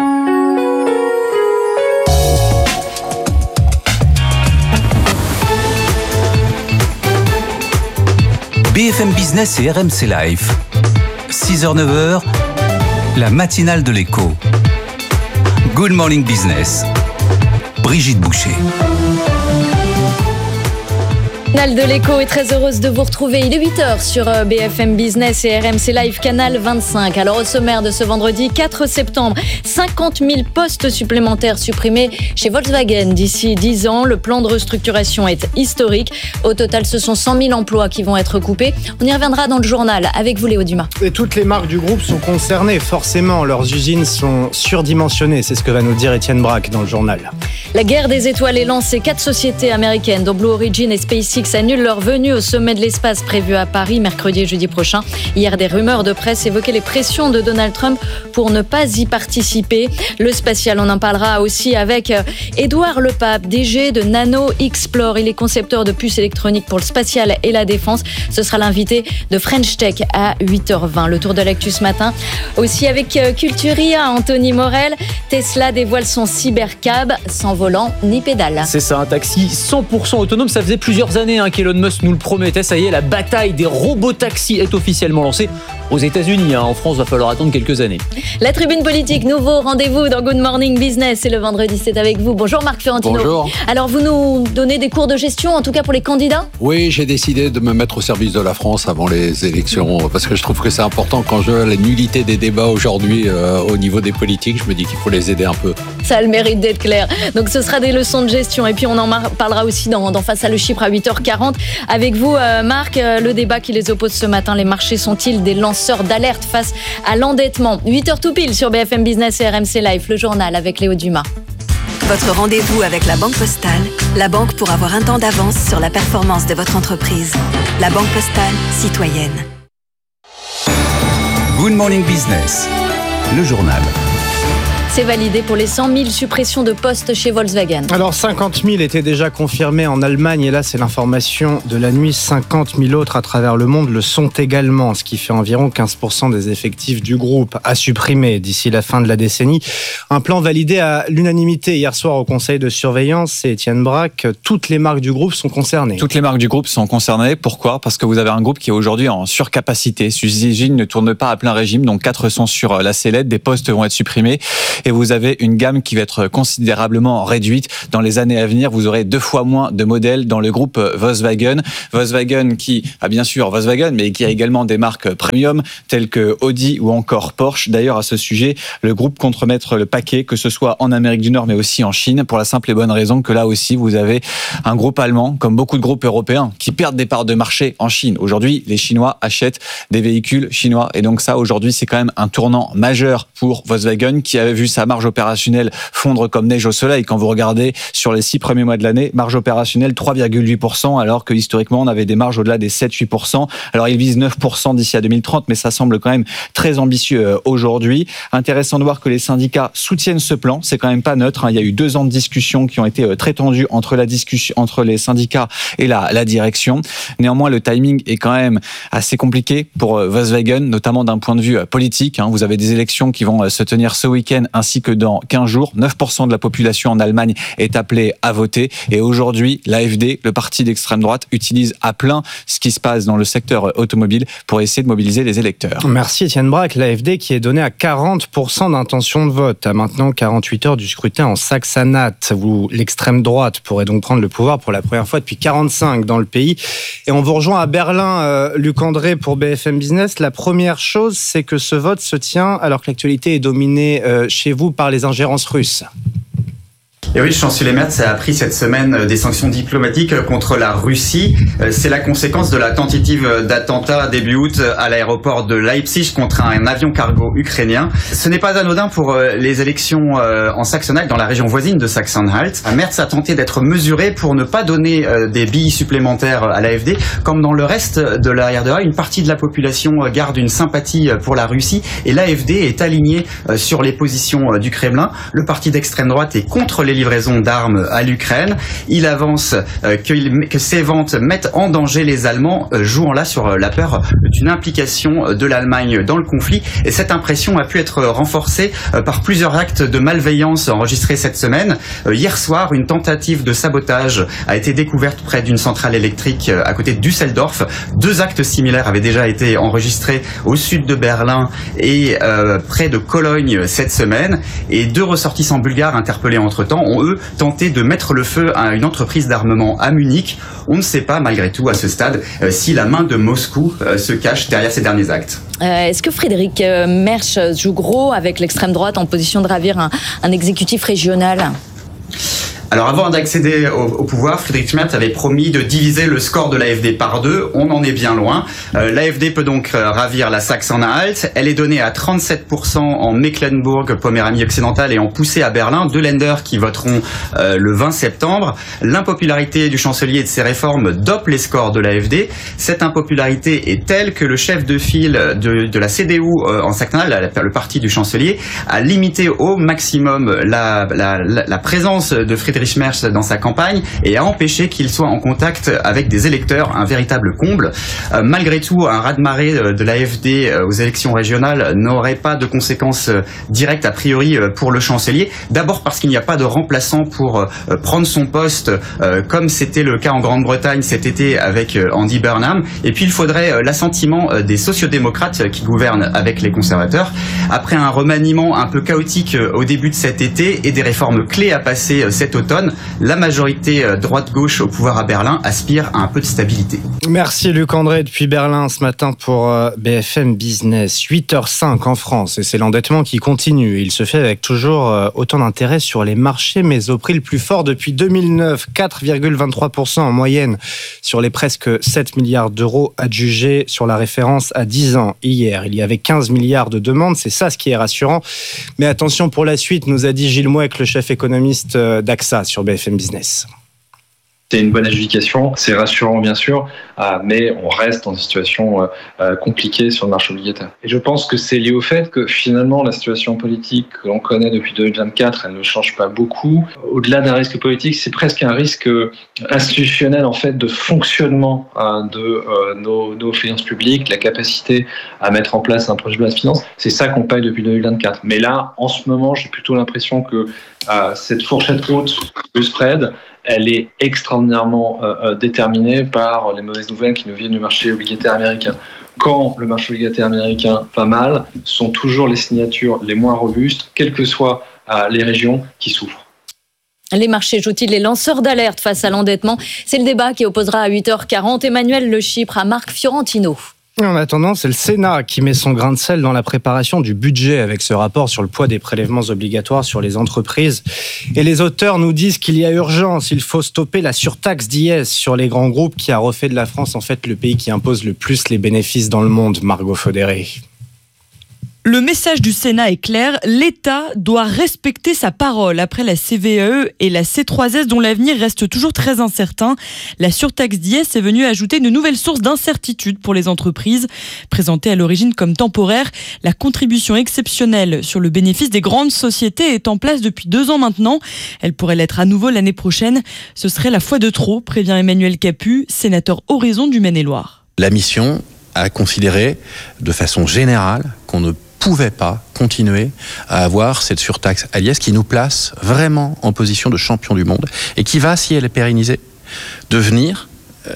B F M Business et R M C Live. six heures neuf heures, la matinale de l'écho. Good Morning Business. Brigitte Boucher. Canal de l'écho est très heureuse de vous retrouver. Il est huit heures sur B F M Business et R M C Live Canal vingt-cinq. Alors au sommaire de ce vendredi quatre septembre, cinquante mille postes supplémentaires supprimés chez Volkswagen d'ici dix ans. Le plan de restructuration est historique. Au total, ce sont cent mille emplois qui vont être coupés. On y reviendra dans le journal avec vous, Léo Dumas. Et toutes les marques du groupe sont concernées. Forcément, leurs usines sont surdimensionnées. C'est ce que va nous dire Étienne Braque dans le journal. La guerre des étoiles est lancée. Quatre sociétés américaines, dont Blue Origin et SpaceX, annulent leur venue au sommet de l'espace prévu à Paris mercredi et jeudi prochain. Hier, des rumeurs de presse évoquaient les pressions de Donald Trump pour ne pas y participer. Le spatial, on en parlera aussi avec Édouard Lepape, D G de Nano Explore. Il est concepteur de puces électroniques pour le spatial et la défense. Ce sera l'invité de French Tech à huit heures vingt. Le tour de l'actu ce matin. Aussi avec Culturia, Anthony Morel. Tesla dévoile son cybercab sans volant ni pédale. C'est ça, un taxi cent pour cent autonome. Ça faisait plusieurs années hein, qu'Elon Musk nous le promettait. Ça y est, la bataille des robotaxis est officiellement lancée aux États-Unis. Hein. En France, va falloir attendre quelques années. La tribune politique, nouveau rendez-vous dans Good Morning Business. Et le vendredi, c'est avec vous. Bonjour Marc Fiorentino. Bonjour. Alors, vous nous donnez des cours de gestion, en tout cas pour les candidats ? Oui, j'ai décidé de me mettre au service de la France avant les élections, parce que je trouve que c'est important. Quand je vois la nullité des débats aujourd'hui euh, au niveau des politiques, je me dis qu'il faut les aider un peu. Ça a le mérite d'être clair. Donc, ce sera des leçons de gestion. Et puis, on en parlera aussi dans, dans Face à le Chypre à huit heures heures quarante. Avec vous, euh, Marc, euh, le débat qui les oppose ce matin, les marchés sont-ils des lanceurs d'alerte face à l'endettement? huit heures tout pile sur B F M Business et R M C Live, le journal avec Léo Dumas. Votre rendez-vous avec la Banque Postale, la banque pour avoir un temps d'avance sur la performance de votre entreprise. La Banque Postale, citoyenne. Good Morning Business, le journal. C'est validé pour les cent mille suppressions de postes chez Volkswagen. Alors cinquante mille étaient déjà confirmés en Allemagne et là c'est l'information de la nuit. cinquante mille autres à travers le monde le sont également, ce qui fait environ quinze pour cent des effectifs du groupe à supprimer d'ici la fin de la décennie. Un plan validé à l'unanimité hier soir au conseil de surveillance. Et Étienne Braque, toutes les marques du groupe sont concernées. Toutes les marques du groupe sont concernées. Pourquoi ? Parce que vous avez un groupe qui est aujourd'hui en surcapacité. Ces usines ne tournent pas à plein régime, donc quatre sont sur la sellette, des postes vont être supprimés. Et vous avez une gamme qui va être considérablement réduite. Dans les années à venir, vous aurez deux fois moins de modèles dans le groupe Volkswagen. Volkswagen qui a bien sûr Volkswagen, mais qui a également des marques premium telles que Audi ou encore Porsche. D'ailleurs, à ce sujet, le groupe compte remettre le paquet, que ce soit en Amérique du Nord, mais aussi en Chine, pour la simple et bonne raison que là aussi, vous avez un groupe allemand, comme beaucoup de groupes européens, qui perdent des parts de marché en Chine. Aujourd'hui, les Chinois achètent des véhicules chinois. Et donc ça, aujourd'hui, c'est quand même un tournant majeur pour Volkswagen, qui avait vu sa marge opérationnelle fondre comme neige au soleil. Quand vous regardez sur les six premiers mois de l'année, marge opérationnelle trois virgule huit pour cent, alors que historiquement on avait des marges au-delà des sept à huit pour cent. Alors ils visent neuf pour cent d'ici à deux mille trente, mais ça semble quand même très ambitieux aujourd'hui. Intéressant de voir que les syndicats soutiennent ce plan. C'est quand même pas neutre. Il y a eu deux ans de discussions qui ont été très tendues entre la discussion, entre les syndicats et la, la direction. Néanmoins, le timing est quand même assez compliqué pour Volkswagen, notamment d'un point de vue politique. Vous avez des élections qui vont se tenir ce week-end ainsi que dans quinze jours. neuf pour cent de la population en Allemagne est appelée à voter. Et aujourd'hui, l'A F D, le parti d'extrême droite, utilise à plein ce qui se passe dans le secteur automobile pour essayer de mobiliser les électeurs. Merci Étienne Braque. L'A F D qui est donné à quarante pour cent d'intention de vote. À maintenant quarante-huit heures du scrutin en Saxe-Anhalt, où l'extrême droite pourrait donc prendre le pouvoir pour la première fois depuis quarante-cinq dans le pays. Et on vous rejoint à Berlin, euh, Luc André, pour B F M Business. La première chose, c'est que ce vote se tient alors que l'actualité est dominée euh, chez vous par les ingérences russes. Et oui, le chancelier Merz a pris cette semaine des sanctions diplomatiques contre la Russie. C'est la conséquence de la tentative d'attentat début août à l'aéroport de Leipzig contre un avion cargo ukrainien. Ce n'est pas anodin pour les élections en Saxe-Anhalt, dans la région voisine de Saxe-Anhalt. Merz a tenté d'être mesuré pour ne pas donner des billes supplémentaires à l'A F D. Comme dans le reste de la R deux A, une partie de la population garde une sympathie pour la Russie et l'A F D est aligné sur les positions du Kremlin. Le parti d'extrême droite est contre les livraison d'armes à l'Ukraine. Il avance euh, que, que ces ventes mettent en danger les Allemands, euh, jouant là sur euh, la peur d'une implication de l'Allemagne dans le conflit. Et cette impression a pu être renforcée euh, par plusieurs actes de malveillance enregistrés cette semaine. Euh, hier soir, une tentative de sabotage a été découverte près d'une centrale électrique euh, à côté de Düsseldorf. Deux actes similaires avaient déjà été enregistrés au sud de Berlin et euh, près de Cologne cette semaine. Et deux ressortissants bulgares interpellés entre-temps ont, eux, tenté de mettre le feu à une entreprise d'armement à Munich. On ne sait pas, malgré tout, à ce stade, euh, si la main de Moscou euh, se cache derrière ces derniers actes. Euh, est-ce que Friedrich Merz joue gros avec l'extrême droite en position de ravir un, un exécutif régional ? Alors avant d'accéder au, au pouvoir, Friedrich Merz avait promis de diviser le score de l'A F D par deux. On en est bien loin. Euh, L'A F D peut donc euh, ravir la Saxe-Anhalt. Elle est donnée à trente-sept pour cent en Mecklembourg-Poméranie occidentale et en poussée à Berlin. Deux Länder qui voteront euh, le vingt septembre. L'impopularité du chancelier et de ses réformes dope les scores de l'A F D. Cette impopularité est telle que le chef de file de, de la C D U euh, en Saxe-Anhalt, le parti du chancelier, a limité au maximum la, la, la, la présence de Friedrich Merz dans sa campagne et a empêché qu'il soit en contact avec des électeurs, un véritable comble. Euh, malgré tout, un raz-de-marée de l'A F D aux élections régionales n'aurait pas de conséquences directes a priori pour le chancelier. D'abord parce qu'il n'y a pas de remplaçant pour euh, prendre son poste, euh, comme c'était le cas en Grande-Bretagne cet été avec euh, Andy Burnham. Et puis il faudrait euh, l'assentiment euh, des sociodémocrates qui gouvernent avec les conservateurs. Après un remaniement un peu chaotique euh, au début de cet été et des réformes clés à passer euh, cet automne, automne. La majorité droite-gauche au pouvoir à Berlin aspire à un peu de stabilité. Merci Luc André depuis Berlin ce matin pour B F M Business. huit heures cinq en France et c'est l'endettement qui continue. Il se fait avec toujours autant d'intérêt sur les marchés mais au prix le plus fort depuis deux mille neuf, quatre virgule vingt-trois pour cent en moyenne sur les presque sept milliards d'euros adjugés sur la référence à dix ans hier. Il y avait quinze milliards de demandes, c'est ça ce qui est rassurant. Mais attention pour la suite, nous a dit Gilles Mouek, le chef économiste d'A X A sur B F M Business. C'est une bonne adjudication, c'est rassurant bien sûr, mais on reste dans une situation compliquée sur le marché obligataire. Et je pense que c'est lié au fait que finalement la situation politique que l'on connaît depuis deux mille vingt-quatre, elle ne change pas beaucoup. Au-delà d'un risque politique, c'est presque un risque institutionnel en fait de fonctionnement de nos, nos finances publiques, la capacité à mettre en place un projet de loi de finances. C'est ça qu'on paye depuis deux mille vingt-quatre. Mais là, en ce moment, j'ai plutôt l'impression que cette fourchette haute du spread, elle est extraordinairement euh, déterminée par les mauvaises nouvelles qui nous viennent du marché obligataire américain. Quand le marché obligataire américain va mal, ce sont toujours les signatures les moins robustes, quelles que soient euh, les régions qui souffrent. Les marchés jouent-ils les lanceurs d'alerte face à l'endettement ? C'est le débat qui opposera à huit heures quarante Emmanuel Le Chypre à Marc Fiorentino. En attendant, c'est le Sénat qui met son grain de sel dans la préparation du budget avec ce rapport sur le poids des prélèvements obligatoires sur les entreprises. Et les auteurs nous disent qu'il y a urgence, il faut stopper la surtaxe d'I S sur les grands groupes qui a refait de la France en fait le pays qui impose le plus les bénéfices dans le monde. Margot Faudéré. Le message du Sénat est clair, l'État doit respecter sa parole. Après la C V A E et la C trois S dont l'avenir reste toujours très incertain, la surtaxe d'I S est venue ajouter une nouvelle source d'incertitude pour les entreprises. Présentée à l'origine comme temporaire, la contribution exceptionnelle sur le bénéfice des grandes sociétés est en place depuis deux ans maintenant. Elle pourrait l'être à nouveau l'année prochaine. Ce serait la fois de trop, prévient Emmanuel Capu, sénateur Horizon du Maine-et-Loire. La mission a considéré de façon générale qu'on ne pouvait pas continuer à avoir cette surtaxe à l'I S qui nous place vraiment en position de champion du monde et qui va, si elle est pérennisée, devenir euh,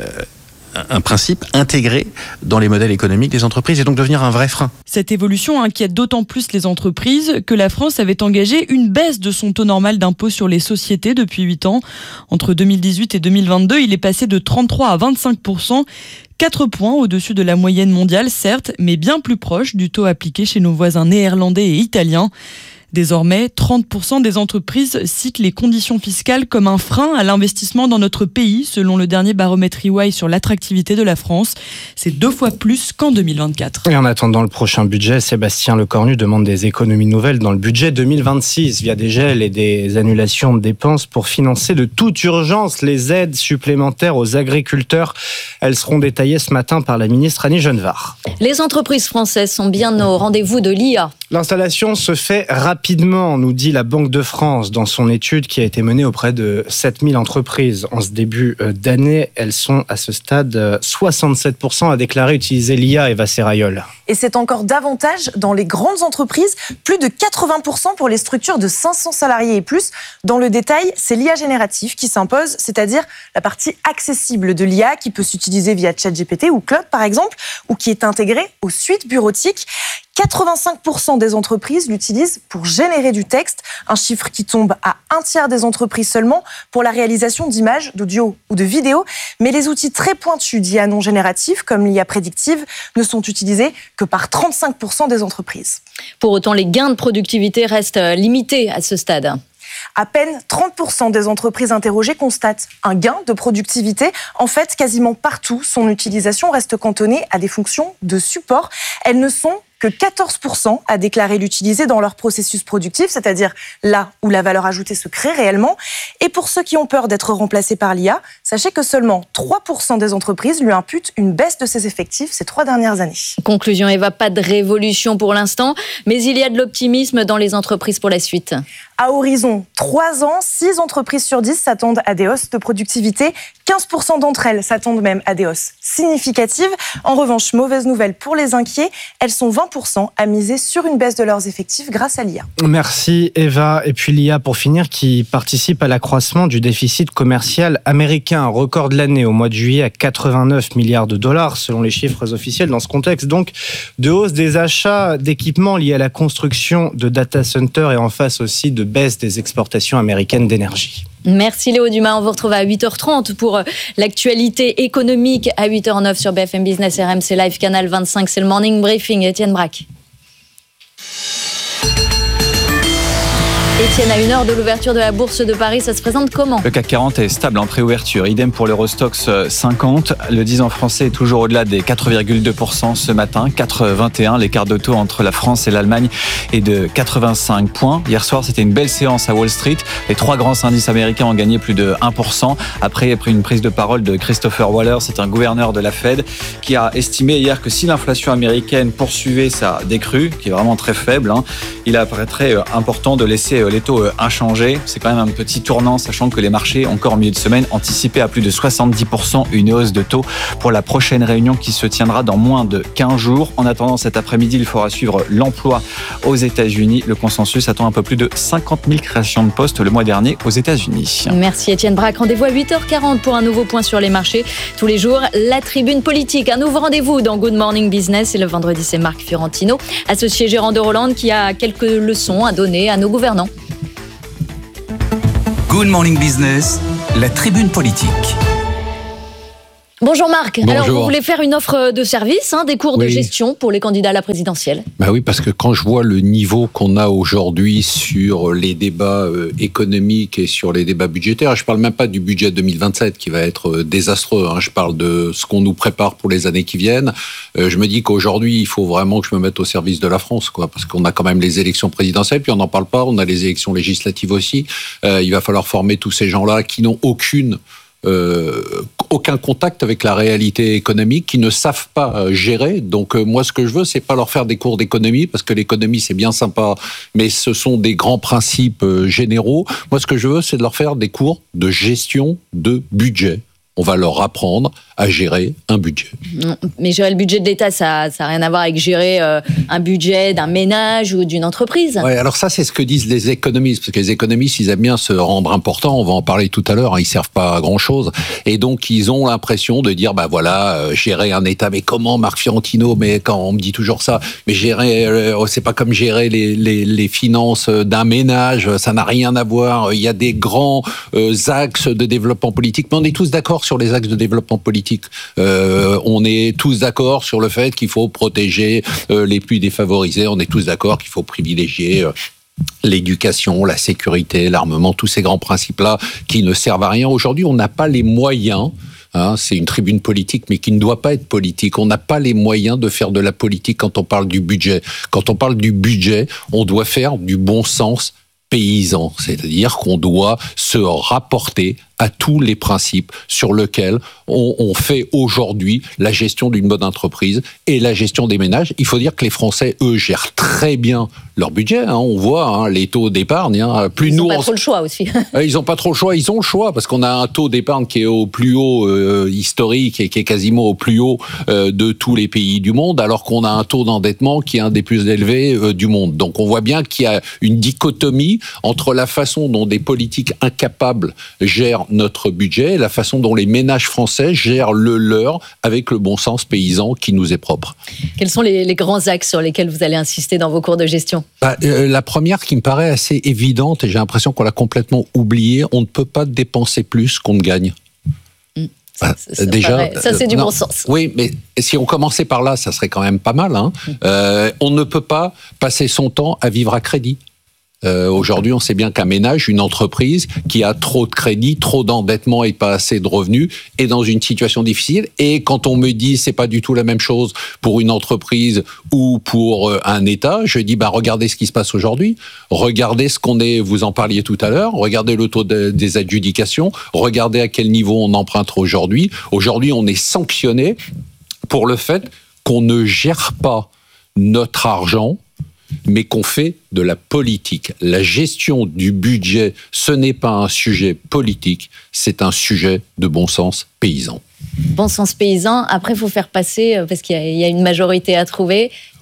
un principe intégré dans les modèles économiques des entreprises et donc devenir un vrai frein. Cette évolution inquiète d'autant plus les entreprises que la France avait engagé une baisse de son taux normal d'impôt sur les sociétés depuis huit ans. Entre deux mille dix-huit et deux mille vingt-deux, il est passé de trente-trois à vingt-cinq pour cent. quatre points au-dessus de la moyenne mondiale, certes, mais bien plus proche du taux appliqué chez nos voisins néerlandais et italiens. Désormais, trente pour cent des entreprises citent les conditions fiscales comme un frein à l'investissement dans notre pays, selon le dernier baromètre E Y sur l'attractivité de la France. C'est deux fois plus qu'en deux mille vingt-quatre. Et en attendant le prochain budget, Sébastien Lecornu demande des économies nouvelles dans le budget deux mille vingt-six via des gels et des annulations de dépenses pour financer de toute urgence les aides supplémentaires aux agriculteurs. Elles seront détaillées ce matin par la ministre Annie Genevard. Les entreprises françaises sont bien au rendez-vous de l'I A. L'installation se fait rapidement, nous dit la Banque de France dans son étude qui a été menée auprès de sept mille entreprises. En ce début d'année, elles sont à ce stade soixante-sept pour cent à déclarer utiliser l'I A, Eva Serrayol. Et c'est encore davantage dans les grandes entreprises, plus de quatre-vingts pour cent pour les structures de cinq cents salariés et plus. Dans le détail, c'est l'I A générative qui s'impose, c'est-à-dire la partie accessible de l'I A qui peut s'utiliser via ChatGPT ou Claude par exemple, ou qui est intégrée aux suites bureautiques. quatre-vingt-cinq pour cent des entreprises l'utilisent pour générer du texte, un chiffre qui tombe à un tiers des entreprises seulement pour la réalisation d'images, d'audio ou de vidéos. Mais les outils très pointus d'I A non générative, comme l'I A prédictive, ne sont utilisés que par trente-cinq pour cent des entreprises. Pour autant, les gains de productivité restent limités à ce stade. À peine trente pour cent des entreprises interrogées constatent un gain de productivité. En fait, quasiment partout, son utilisation reste cantonnée à des fonctions de support. Elles ne sont que quatorze pour cent à déclarer l'utiliser dans leur processus productif, c'est-à-dire là où la valeur ajoutée se crée réellement. Et pour ceux qui ont peur d'être remplacés par l'I A, sachez que seulement trois pour cent des entreprises lui imputent une baisse de ses effectifs ces trois dernières années. Conclusion, Eva, pas de révolution pour l'instant, mais il y a de l'optimisme dans les entreprises pour la suite. À horizon trois ans, six entreprises sur dix s'attendent à des hausses de productivité. quinze pour cent d'entre elles s'attendent même à des hausses significatives. En revanche, mauvaise nouvelle pour les inquiets, elles sont vingt pour cent à miser sur une baisse de leurs effectifs grâce à l'I A. Merci Eva. Et puis l'I A pour finir qui participe à l'accroissement du déficit commercial américain. Record de l'année au mois de juillet à quatre-vingt-neuf milliards de dollars selon les chiffres officiels. Dans ce contexte donc de hausse des achats d'équipements liés à la construction de data centers et en face aussi de baisse des exportations américaines d'énergie. Merci Léo Dumas, on vous retrouve à huit heures trente pour l'actualité économique à huit heures neuf sur B F M Business, R M C Live, Canal vingt-cinq, c'est le Morning Briefing. Étienne Braque. Étienne, à une heure de l'ouverture de la Bourse de Paris, ça se présente comment ? Le C A C quarante est stable en préouverture. Idem pour l'Eurostoxx cinquante. Le dix ans français est toujours au-delà des quatre virgule deux pour cent ce matin. quatre virgule vingt et un. L'écart de taux entre la France et l'Allemagne est de quatre-vingt-cinq points. Hier soir, c'était une belle séance à Wall Street. Les trois grands indices américains ont gagné plus de un pour cent. Après, il y a pris une prise de parole de Christopher Waller. C'est un gouverneur de la Fed qui a estimé hier que si l'inflation américaine poursuivait sa décrue, qui est vraiment très faible, hein, il apparaîtrait important de laisser les taux inchangés. C'est quand même un petit tournant, sachant que les marchés, encore en milieu de semaine, anticipaient à plus de soixante-dix pour cent une hausse de taux pour la prochaine réunion qui se tiendra dans moins de quinze jours. En attendant, cet après-midi, il faudra suivre l'emploi aux États-Unis. Le consensus attend un peu plus de cinquante mille créations de postes le mois dernier aux États-Unis. Merci Étienne Braque. Rendez-vous à huit heures quarante pour un nouveau point sur les marchés. Tous les jours, la tribune politique. Un nouveau rendez-vous dans Good Morning Business. Et le vendredi, c'est Marc Fiorentino, associé gérant de Roland, qui a quelques leçons à donner à nos gouvernants. Good Morning Business, la tribune politique. Bonjour Marc. Bonjour. Alors vous voulez faire une offre de service, hein, des cours oui. de gestion pour les candidats à la présidentielle. Bah oui, parce que quand je vois le niveau qu'on a aujourd'hui sur les débats euh, économiques et sur les débats budgétaires, je parle même pas du budget deux mille vingt-sept qui va être euh, désastreux, hein, je parle de ce qu'on nous prépare pour les années qui viennent. Euh, je me dis qu'aujourd'hui, il faut vraiment que je me mette au service de la France, quoi, parce qu'on a quand même les élections présidentielles, puis on n'en parle pas, on a les élections législatives aussi. Euh, il va falloir former tous ces gens-là qui n'ont aucune Euh, aucun contact avec la réalité économique, qui ne savent pas euh, gérer. Donc euh, moi, ce que je veux, c'est pas leur faire des cours d'économie, parce que l'économie, c'est bien sympa, mais ce sont des grands principes euh, généraux. Moi, ce que je veux, c'est de leur faire des cours de gestion de budget. On va leur apprendre à gérer un budget. Mais gérer le budget de l'État, ça n'a rien à voir avec gérer euh, un budget d'un ménage ou d'une entreprise. Ouais, alors ça, c'est ce que disent les économistes, parce que les économistes, ils aiment bien se rendre importants, on va en parler tout à l'heure, hein, ils servent pas à grand-chose, et donc ils ont l'impression de dire, bah voilà, euh, gérer un État, mais comment, Marc Fiorentino, mais quand on me dit toujours ça, mais gérer, euh, c'est pas comme gérer les, les, les finances d'un ménage, ça n'a rien à voir, il y a des grands euh, axes de développement politique, mais on est tous d'accord sur les axes de développement politique. Euh, on est tous d'accord sur le fait qu'il faut protéger euh, les plus défavorisés. On est tous d'accord qu'il faut privilégier euh, l'éducation, la sécurité, l'armement, tous ces grands principes-là qui ne servent à rien. Aujourd'hui, on n'a pas les moyens. Hein, c'est une tribune politique, mais qui ne doit pas être politique. On n'a pas les moyens de faire de la politique quand on parle du budget. Quand on parle du budget, on doit faire du bon sens paysan, c'est-à-dire qu'on doit se rapporter à tous les principes sur lesquels on, on fait aujourd'hui la gestion d'une bonne entreprise et la gestion des ménages. Il faut dire que les Français, eux, gèrent très bien leur budget. Hein. On voit hein, les taux d'épargne. Hein. Plus ils n'ont pas en... trop le choix aussi. Ils n'ont pas trop le choix. Ils ont le choix parce qu'on a un taux d'épargne qui est au plus haut euh, historique et qui est quasiment au plus haut euh, de tous les pays du monde, alors qu'on a un taux d'endettement qui est un des plus élevés euh, du monde. Donc on voit bien qu'il y a une dichotomie entre la façon dont des politiques incapables gèrent notre budget et la façon dont les ménages français gèrent le leur avec le bon sens paysan qui nous est propre. Quels sont les, les grands axes sur lesquels vous allez insister dans vos cours de gestion ? Bah, euh, la première qui me paraît assez évidente, et j'ai l'impression qu'on l'a complètement oubliée, on ne peut pas dépenser plus qu'on ne gagne. Mmh. Ça, ça, ça, déjà, paraît, ça c'est euh, du non, bon sens. Oui, mais si on commençait par là, ça serait quand même pas mal. Hein. Mmh. Euh, on ne peut pas passer son temps à vivre à crédit. Euh, aujourd'hui, on sait bien qu'un ménage, une entreprise qui a trop de crédit, trop d'endettement et pas assez de revenus, est dans une situation difficile. Et quand on me dit c'est pas du tout la même chose pour une entreprise ou pour euh, un État, je dis bah regardez ce qui se passe aujourd'hui, regardez ce qu'on est, vous en parliez tout à l'heure, regardez le taux de, des adjudications, regardez à quel niveau on emprunte aujourd'hui. Aujourd'hui, on est sanctionné pour le fait qu'on ne gère pas notre argent, mais qu'on fait de la politique. La gestion du budget, ce n'est pas un sujet politique, c'est un sujet de bon sens paysan. Bon sens paysan, après il faut faire passer, parce qu'il y a, il y a une majorité à trouver,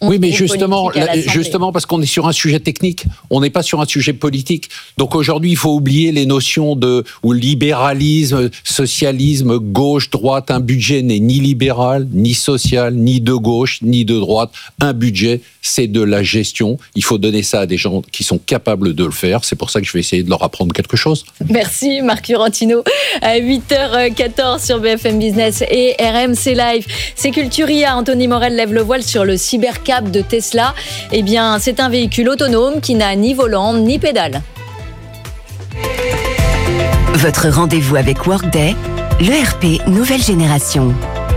Oui, mais justement, là, justement parce qu'on est sur un sujet technique, on n'est pas sur un sujet politique. Donc aujourd'hui, il faut oublier les notions de ou libéralisme, socialisme, gauche, droite. Un budget n'est ni libéral, ni social, ni de gauche, ni de droite. Un budget, c'est de la gestion. Il faut donner ça à des gens qui sont capables de le faire. C'est pour ça que je vais essayer de leur apprendre quelque chose. Merci Marc Fiorentino. À huit heures quatorze sur B F M Business et R M C Live. C'est Culturia. Anthony Morel lève le voile sur le Cybercab de Tesla. Eh bien, c'est un véhicule autonome qui n'a ni volant ni pédale. Votre rendez-vous avec Workday, l'E R P nouvelle génération.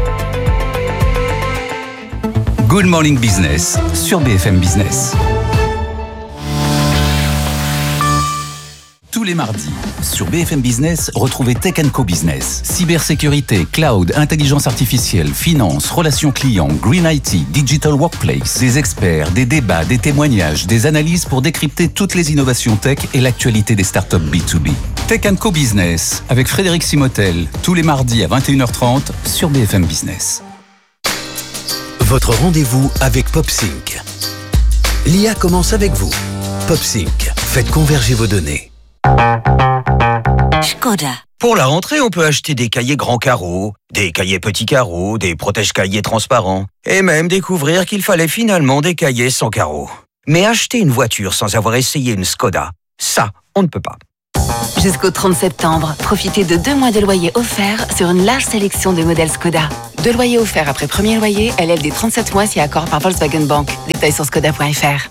Good Morning Business sur B F M Business. Tous les mardis, sur B F M Business, retrouvez Tech and Co Business. Cybersécurité, cloud, intelligence artificielle, finance, relations clients, green I T, digital workplace. Des experts, des débats, des témoignages, des analyses pour décrypter toutes les innovations tech et l'actualité des startups B deux B. Tech and Co Business, avec Frédéric Simotel, tous les mardis à vingt et une heures trente sur B F M Business. Votre rendez-vous avec PopSync. L'I A commence avec vous. PopSync, faites converger vos données. Skoda. Pour la rentrée, on peut acheter des cahiers grands carreaux, des cahiers petits carreaux, des protège-cahiers transparents, et même découvrir qu'il fallait finalement des cahiers sans carreaux. Mais acheter une voiture sans avoir essayé une Skoda, ça, on ne peut pas. Jusqu'au trente septembre, profitez de deux mois de loyer offerts sur une large sélection de modèles Skoda. Deux loyers offerts après premier loyer, L L D trente-sept mois si accord par Volkswagen Bank. Détails sur skoda point f r.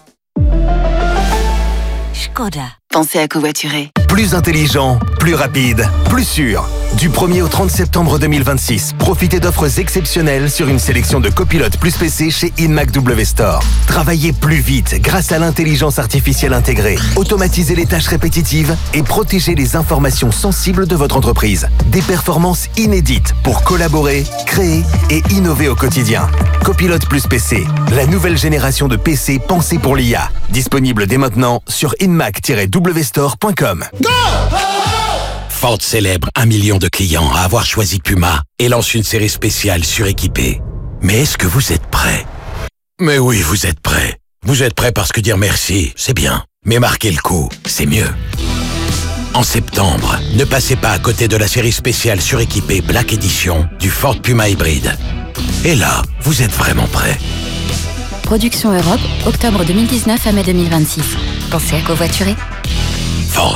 Skoda. Pensez à covoiturer. Plus intelligent, plus rapide, plus sûr. Du premier au trente septembre deux mille vingt-six, profitez d'offres exceptionnelles sur une sélection de copilotes plus P C chez Inmac W Store. Travaillez plus vite grâce à l'intelligence artificielle intégrée. Automatisez les tâches répétitives et protégez les informations sensibles de votre entreprise. Des performances inédites pour collaborer, créer et innover au quotidien. Copilote plus P C, la nouvelle génération de P C pensée pour l'I A. Disponible dès maintenant sur inmac tiret w store point com. Ford célèbre un million de clients à avoir choisi Puma et lance une série spéciale suréquipée. Mais est-ce que vous êtes prêts? Mais oui, vous êtes prêts. Vous êtes prêts parce que dire merci, c'est bien. Mais marquer le coup, c'est mieux. En septembre, ne passez pas à côté de la série spéciale suréquipée Black Edition du Ford Puma hybride. Et là, vous êtes vraiment prêts. Production Europe, octobre deux mille dix-neuf à mai deux mille vingt-six. Pensez à covoiturer. Ford.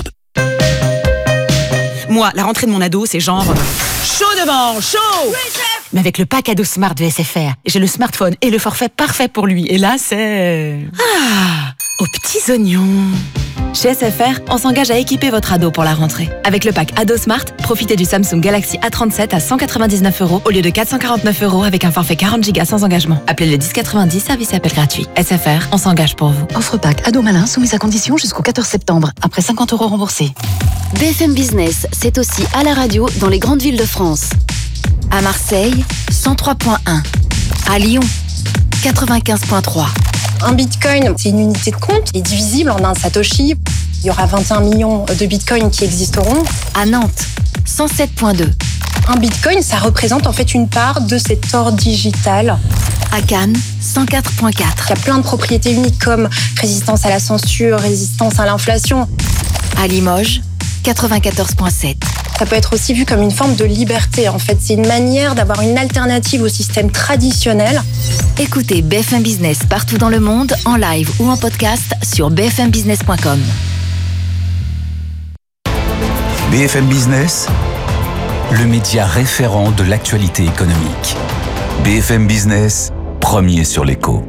Moi, la rentrée de mon ado, c'est genre chaud devant, chaud. Mais avec le pack ado Smart de S F R, j'ai le smartphone et le forfait parfait pour lui. Et là, c'est... Ah, aux petits oignons. Chez S F R, on s'engage à équiper votre ado pour la rentrée. Avec le pack Ado Smart, profitez du Samsung Galaxy A trente-sept à cent quatre-vingt-dix-neuf euros au lieu de quatre cent quarante-neuf euros avec un forfait quarante gigas sans engagement. Appelez le dix quatre-vingt-dix, service appel gratuit. S F R, on s'engage pour vous. Offre pack Ado Malin soumise à condition jusqu'au quatorze septembre. Après cinquante euros remboursés. B F M Business, c'est aussi à la radio dans les grandes villes de France. À Marseille, cent trois point un. À Lyon, quatre-vingt-quinze point trois. Un bitcoin, c'est une unité de compte qui est divisible en un satoshi. Il y aura vingt et un millions de bitcoins qui existeront. À Nantes, cent sept point deux. Un bitcoin, ça représente en fait une part de cet or digital. À Cannes, cent quatre point quatre. Il y a plein de propriétés uniques comme résistance à la censure, résistance à l'inflation. À Limoges, quatre-vingt-quatorze point sept. Ça peut être aussi vu comme une forme de liberté. En fait, c'est une manière d'avoir une alternative au système traditionnel. Écoutez B F M Business partout dans le monde, en live ou en podcast sur b f m business point com. B F M Business, le média référent de l'actualité économique. B F M Business, premier sur l'écho.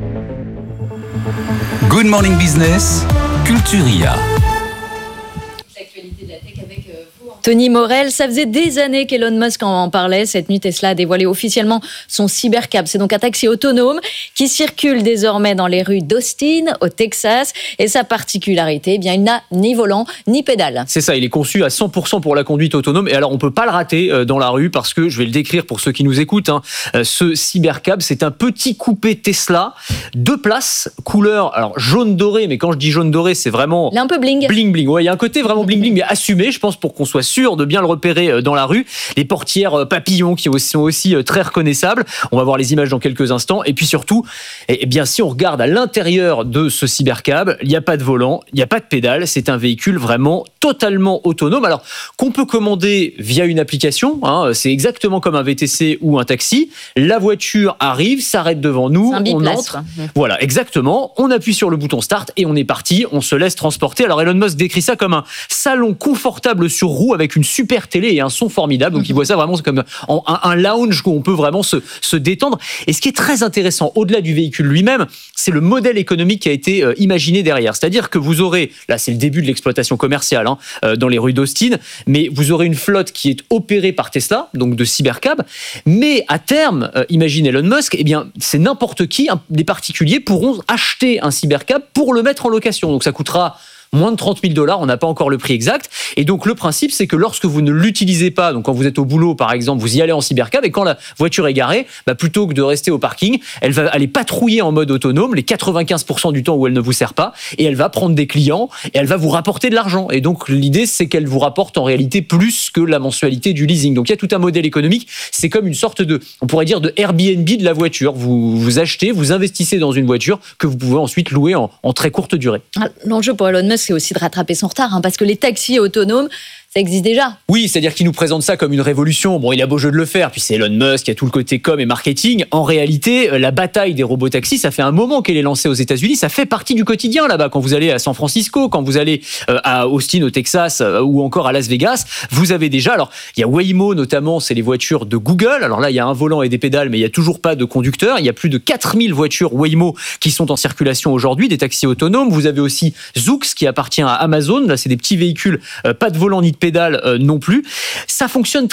Good Morning Business, Culturia. Tony Morel, ça faisait des années qu'Elon Musk en parlait. Cette nuit, Tesla a dévoilé officiellement son Cybercab. C'est donc un taxi autonome qui circule désormais dans les rues d'Austin, au Texas. Et sa particularité, eh bien, il n'a ni volant ni pédale. C'est ça, il est conçu à cent pour cent pour la conduite autonome. Et alors, on ne peut pas le rater dans la rue parce que, je vais le décrire pour ceux qui nous écoutent, hein, ce Cybercab, c'est un petit coupé Tesla, deux places, couleur alors jaune-doré. Mais quand je dis jaune-doré, c'est vraiment... Il est un peu bling. Bling-bling, ouais, il y a un côté vraiment bling-bling, mais assumé, je pense, pour qu'on soit sûr de bien le repérer dans la rue. Les portières papillons qui sont aussi très reconnaissables. On va voir les images dans quelques instants. Et puis surtout, eh bien, si on regarde à l'intérieur de ce cybercab, il n'y a pas de volant, il n'y a pas de pédale. C'est un véhicule vraiment totalement autonome. Alors, qu'on peut commander via une application, hein, c'est exactement comme un V T C ou un taxi. La voiture arrive, s'arrête devant nous, on entre. Quoi. Voilà, exactement. On appuie sur le bouton start et on est parti. On se laisse transporter. Alors, Elon Musk décrit ça comme un salon confortable sur roue avec une super télé et un son formidable. Donc, il voit ça vraiment comme un, un lounge où on peut vraiment se, se détendre. Et ce qui est très intéressant, au-delà du véhicule lui-même, c'est le modèle économique qui a été euh, imaginé derrière. C'est-à-dire que vous aurez, là, c'est le début de l'exploitation commerciale hein, euh, dans les rues d'Austin, mais vous aurez une flotte qui est opérée par Tesla, donc de cybercab. Mais à terme, euh, imagine Elon Musk, eh bien, c'est n'importe qui, hein, des particuliers pourront acheter un cybercab pour le mettre en location. Donc, ça coûtera moins de trente mille dollars, on n'a pas encore le prix exact. Et donc, le principe, c'est que lorsque vous ne l'utilisez pas, donc quand vous êtes au boulot, par exemple, vous y allez en cybercab, et quand la voiture est garée, bah, plutôt que de rester au parking, elle va aller patrouiller en mode autonome les quatre-vingt-quinze pour cent du temps où elle ne vous sert pas, et elle va prendre des clients, et elle va vous rapporter de l'argent. Et donc, l'idée, c'est qu'elle vous rapporte en réalité plus que la mensualité du leasing. Donc, il y a tout un modèle économique. C'est comme une sorte de, on pourrait dire, de Airbnb de la voiture. Vous, vous achetez, vous investissez dans une voiture que vous pouvez ensuite louer en, en très courte durée. L'enjeu pour Elon Musk, c'est aussi de rattraper son retard, hein, parce que les taxis autonomes, ça existe déjà. Oui, c'est-à-dire qu'il nous présente ça comme une révolution. Bon, il a beau jeu de le faire, puis c'est Elon Musk, il y a tout le côté com et marketing. En réalité, la bataille des robotaxis, ça fait un moment qu'elle est lancée aux États-Unis. Ça fait partie du quotidien là-bas. Quand vous allez à San Francisco, quand vous allez à Austin, au Texas, ou encore à Las Vegas, vous avez déjà. Alors, il y a Waymo notamment, c'est les voitures de Google. Alors là, il y a un volant et des pédales, mais il y a toujours pas de conducteur. Il y a plus de quatre mille voitures Waymo qui sont en circulation aujourd'hui, des taxis autonomes. Vous avez aussi Zoox qui appartient à Amazon. Là, c'est des petits véhicules, pas de volant ni de pédale euh, non plus. Ça fonctionne